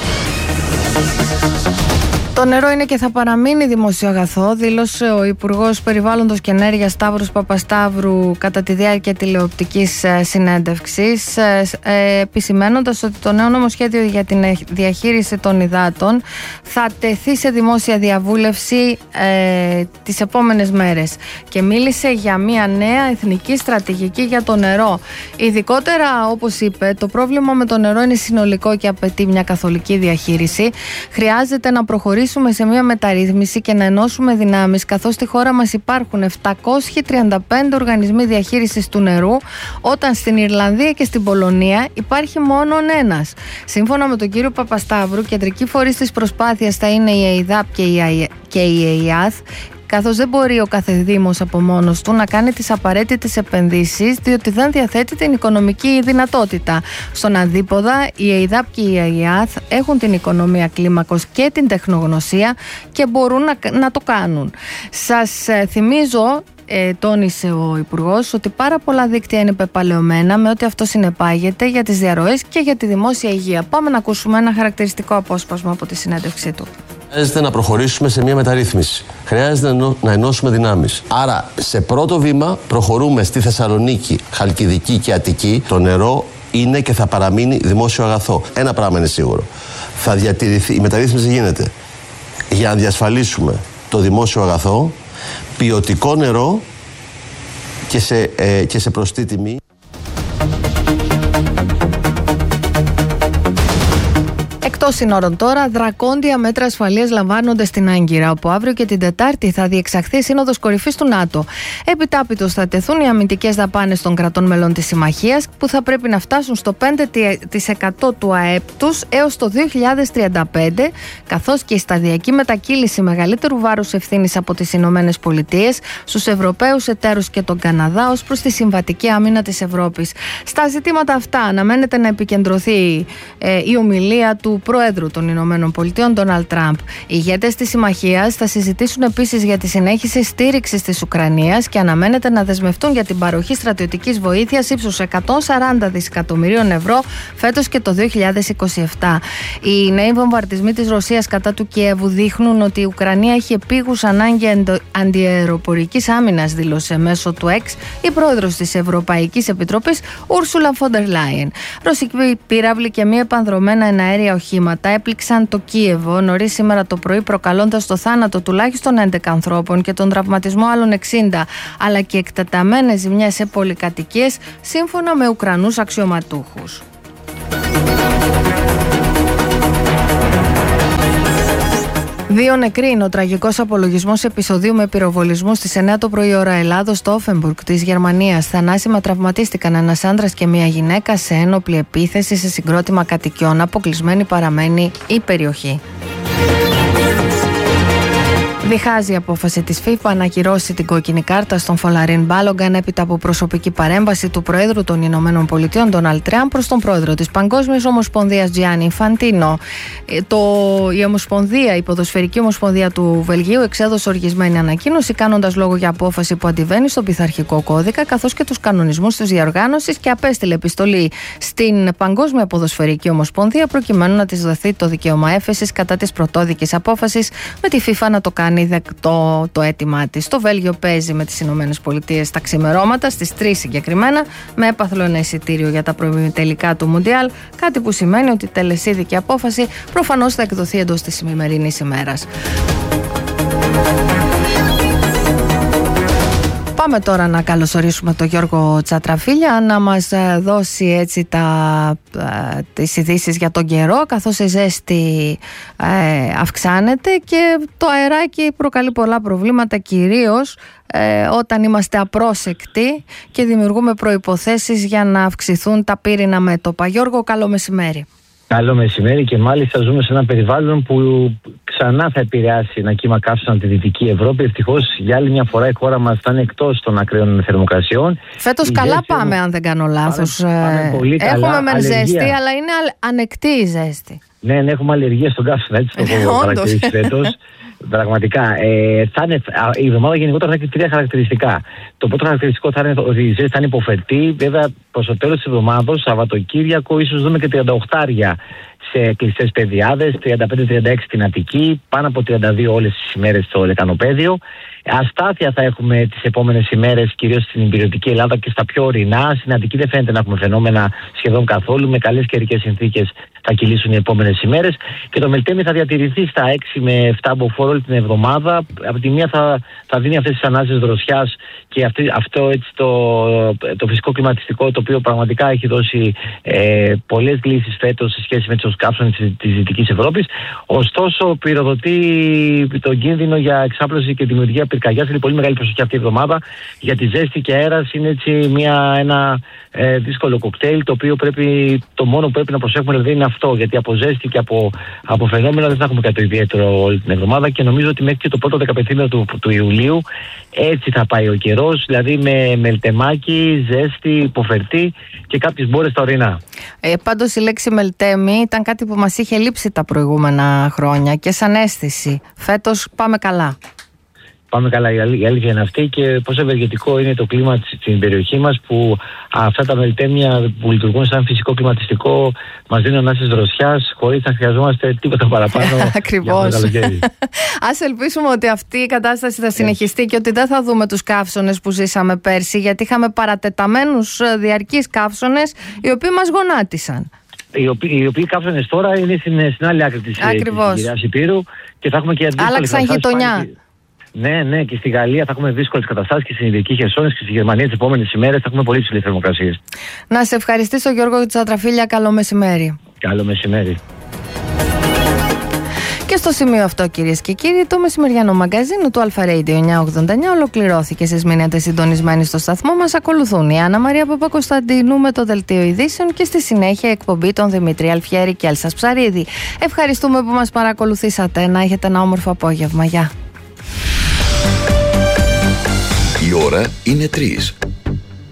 Το νερό είναι και θα παραμείνει δημόσιο αγαθό, δήλωσε ο Υπουργός Περιβάλλοντος και Ενέργειας Σταύρος Παπασταύρου κατά τη διάρκεια τηλεοπτικής συνέντευξης, επισημαίνοντας ότι το νέο νομοσχέδιο για την διαχείριση των υδάτων θα τεθεί σε δημόσια διαβούλευση τις επόμενες μέρες, και μίλησε για μια νέα εθνική στρατηγική για το νερό. Ειδικότερα, όπως είπε, το πρόβλημα με το νερό είναι συνολικό και απαιτεί μια καθολική διαχείριση. Χρειάζεται να προχωρήσουμε σε μια μεταρρύθμιση και να ενώσουμε δυνάμεις, καθώς στη χώρα μας υπάρχουν 735 οργανισμοί διαχείρισης του νερού, όταν στην Ιρλανδία και στην Πολωνία υπάρχει μόνο ένας. Σύμφωνα με τον κύριο Παπασταύρου, κεντρική φορής της προσπάθειας θα είναι η ΕΙΔΑΠ και η ΕΙΑΘ, καθώς δεν μπορεί ο κάθε δήμος από μόνος του να κάνει τις απαραίτητες επενδύσεις, διότι δεν διαθέτει την οικονομική δυνατότητα. Στον αντίποδα, η ΕΙΔΑΠ και η ΕΙΑΘ έχουν την οικονομία κλίμακος και την τεχνογνωσία και μπορούν να το κάνουν. Σας θυμίζω, τόνισε ο Υπουργός, ότι πάρα πολλά δίκτυα είναι πεπαλαιωμένα με ό,τι αυτό συνεπάγεται για τις διαρροές και για τη δημόσια υγεία. Πάμε να ακούσουμε ένα χαρακτηριστικό απόσπασμα από τη συνέντευξή του. Χρειάζεται να προχωρήσουμε σε μια μεταρρύθμιση. Χρειάζεται να ενώσουμε δυνάμεις. Άρα, σε πρώτο βήμα, προχωρούμε στη Θεσσαλονίκη, Χαλκιδική και Αττική. Το νερό είναι και θα παραμείνει δημόσιο αγαθό. Ένα πράγμα είναι σίγουρο. Θα διατηρηθεί, η μεταρρύθμιση γίνεται για να διασφαλίσουμε το δημόσιο αγαθό, ποιοτικό νερό και σε προστή τιμή. Εκτός Εκτός συνόρων τώρα, δρακόντια μέτρα ασφαλείας λαμβάνονται στην Άγκυρα, όπου αύριο και την Τετάρτη θα διεξαχθεί η Σύνοδος Κορυφής του ΝΑΤΟ. Επιτάπητος θα τεθούν οι αμυντικές δαπάνες των κρατών μελών της Συμμαχίας, που θα πρέπει να φτάσουν στο 5% του ΑΕΠ τους έως το 2035, καθώς και η σταδιακή μετακύληση μεγαλύτερου βάρους ευθύνης από τις Ηνωμένες Πολιτείες στους Ευρωπαίους εταίρους και τον Καναδά ως προς τη συμβατική άμυνα της Ευρώπης. Στα ζητήματα αυτά αναμένεται να επικεντρωθεί η ομιλία του Προέδρου των Ηνωμένων Πολιτείων, Ντόναλντ Τραμπ. Οι ηγέτες της Συμμαχίας θα συζητήσουν επίσης για τη συνέχιση στήριξης της Ουκρανίας και αναμένεται να δεσμευτούν για την παροχή στρατιωτικής βοήθειας ύψους 140 δισεκατομμυρίων ευρώ φέτος και το 2027. Οι νέοι βομβαρδισμοί της Ρωσίας κατά του Κιέβου δείχνουν ότι η Ουκρανία έχει επίγουσα ανάγκη αντιαεροπορικής άμυνας, δήλωσε μέσω του X η πρόεδρος της Ευρωπαϊκής Επιτροπής, Ούρσουλα Φόντερ Λάιεν. Ρωσικοί πύραυλοι και μη επανδρομένα εναέρια οχήματα έπληξαν το Κίεβο νωρίς σήμερα το πρωί, προκαλώντας το θάνατο τουλάχιστον 11 ανθρώπων και τον τραυματισμό άλλων 60, αλλά και εκτεταμένες ζημιές σε πολυκατοικίες, σύμφωνα με Ουκρανούς αξιωματούχους. Δύο νεκροί είναι ο τραγικός απολογισμός επεισοδίου με πυροβολισμού στις 9 το πρωί ώρα Ελλάδος στο Όφενμπουργκ της Γερμανίας. Θανάσιμα τραυματίστηκαν ένας άντρας και μία γυναίκα σε ένοπλη επίθεση σε συγκρότημα κατοικιών. Αποκλεισμένη παραμένει η περιοχή. Διχάζει η απόφαση της FIFA να ακυρώσει την κόκκινη κάρτα στον Φολαρίν Μπάλογκαν έπειτα από προσωπική παρέμβαση του Προέδρου των Ηνωμένων Πολιτείων, Ντόναλντ Τραμπ, προς τον Πρόεδρο της Παγκόσμιας Ομοσπονδίας, Τζιάννι Ινφαντίνο. Η Ποδοσφαιρική Ομοσπονδία του Βελγίου εξέδωσε οργισμένη ανακοίνωση, κάνοντας λόγο για απόφαση που αντιβαίνει στον πειθαρχικό κώδικα καθώς και τους κανονισμούς της διοργάνωσης, και απέστειλε επιστολή στην Παγκόσμια Ποδοσφαιρική Ομοσπονδία προκειμένου να της δοθεί το δικαίωμα έφεσης κατά της πρωτόδικης απόφασης, με τη FIFA να το κάνει δεκτό το αίτημά της. Το Βέλγιο παίζει με τις Ηνωμένες Πολιτείες τα ξημερώματα, στις 3 συγκεκριμένα, με έπαθλο ένα εισιτήριο για τα προημιτελικά του Μουντιάλ, κάτι που σημαίνει ότι η τελεσίδικη απόφαση προφανώς θα εκδοθεί εντός της σημερινής ημέρας. Πάμε τώρα να καλωσορίσουμε τον Γιώργο Τσατραφίλια να μας δώσει έτσι τις ειδήσεις για τον καιρό, καθώς η ζέστη αυξάνεται και το αεράκι προκαλεί πολλά προβλήματα, κυρίως όταν είμαστε απρόσεκτοι και δημιουργούμε προϋποθέσεις για να αυξηθούν τα πύρινα μέτωπα. Γιώργο, καλό μεσημέρι. Καλό μεσημέρι, και μάλιστα ζούμε σε ένα περιβάλλον που ξανά θα επηρεάσει ένα κύμα καύσεων από τη Δυτική Ευρώπη. Ευτυχώς για άλλη μια φορά η χώρα μας θα είναι εκτός των ακραίων θερμοκρασιών. Φέτος καλά πάμε, αν δεν κάνω λάθος. Πάμε πολύ καλά. Έχουμε μεν ζέστη, αλλά είναι ανεκτή η ζέστη. Ναι, έχουμε αλλεργία στον καύσωνα, έτσι το έχω χαρακτηρίσει φέτος. Πραγματικά. Η εβδομάδα γενικότερα θα έχει 3 χαρακτηριστικά. Το πρώτο χαρακτηριστικό θα είναι ότι η ζέστη θα είναι υποφερτή. Βέβαια, προς το τέλος της εβδομάδας, Σαββατοκύριακο, ίσως δούμε και 38 σε κλειστές πεδιάδες, 35-36 στην Αττική, πάνω από 32 όλες τις ημέρες στο Λεκανοπέδιο. Αστάθεια θα έχουμε τις επόμενες ημέρες, κυρίως στην υπηρετική Ελλάδα και στα πιο ορεινά. Στην Αττική δεν φαίνεται να έχουμε φαινόμενα σχεδόν καθόλου. Με καλές καιρικές συνθήκες θα κυλήσουν οι επόμενες ημέρες. Και το Μελτέμι θα διατηρηθεί στα 6 με 7 μποφόρ όλη την εβδομάδα. Από τη μία θα δίνει αυτές τις ανάσες δροσιάς και αυτό έτσι το φυσικό κλιματιστικό, το οποίο πραγματικά έχει δώσει πολλές λύσεις φέτος σε σχέση με τους καύσονες της Δυτικής Ευρώπης. Ωστόσο, πυροδοτεί τον κίνδυνο για εξάπλωση και δημιουργία πυρκαγιάς. Είναι πολύ μεγάλη προσοχή αυτή η εβδομάδα, γιατί ζέστη και αέρας είναι έτσι ένα δύσκολο κοκτέιλ, το οποίο το μόνο που πρέπει να προσέχουμε δηλαδή είναι αυτό, γιατί από ζέστη και από φαινόμενα δεν θα έχουμε κάτι ιδιαίτερο όλη την εβδομάδα, και νομίζω ότι μέχρι και το πρώτο 15 του Ιουλίου έτσι θα πάει ο καιρός, δηλαδή με μελτεμάκι, ζέστη, υποφερτή και κάποιες μπόρες στα ορεινά. Πάντως η λέξη μελτέμι ήταν κάτι που μας είχε λείψει τα προηγούμενα χρόνια και σαν αίσθηση. Φέτος πάμε καλά. Πάμε καλά, η αλήθεια είναι αυτή, και πόσο ευεργετικό είναι το κλίμα στην περιοχή μας, που αυτά τα μελτέμια που λειτουργούν σαν φυσικό κλιματιστικό μας δίνουν ανάσες δροσιάς χωρίς να χρειαζόμαστε τίποτα παραπάνω. Ακριβώς. Ας ελπίσουμε ότι αυτή η κατάσταση θα συνεχιστεί και ότι δεν θα δούμε τους καύσονες που ζήσαμε πέρσι, γιατί είχαμε παρατεταμένους διαρκείς καύσονες οι οποίοι μας γονάτισαν. Οι οποίοι καύσονες τώρα είναι στην άλλη άκρη της Γυριάς Υπήρου και θα έχουμε και άλλαξαν γειτονιά. Ναι, και στη Γαλλία θα έχουμε δύσκολες καταστάσεις, και στην Ιβηρική Χερσόνησο και στη Γερμανία τις επόμενες ημέρες θα έχουμε πολύ ψηλές θερμοκρασίες. Να σε ευχαριστήσω, Γιώργο Τσατραφίλια. Καλό μεσημέρι. Καλό μεσημέρι. Στο σημείο αυτό, κυρίες και κύριοι, το μεσημεριανό μαγκαζίνο του Αλφα Radio 989 ολοκληρώθηκε. Εσείς μείνετε συντονισμένοι στο σταθμό μας. Ακολουθούν η Άννα Μαρία Παπακοσταντίνου με το Δελτίο Ειδήσεων και στη συνέχεια εκπομπή των Δημήτρη Αλφιέρη και Έλσας Ψαρίδη. Ευχαριστούμε που μας παρακολουθήσατε. Να έχετε ένα όμορφο απόγευμα. Γεια. Η ώρα είναι 3.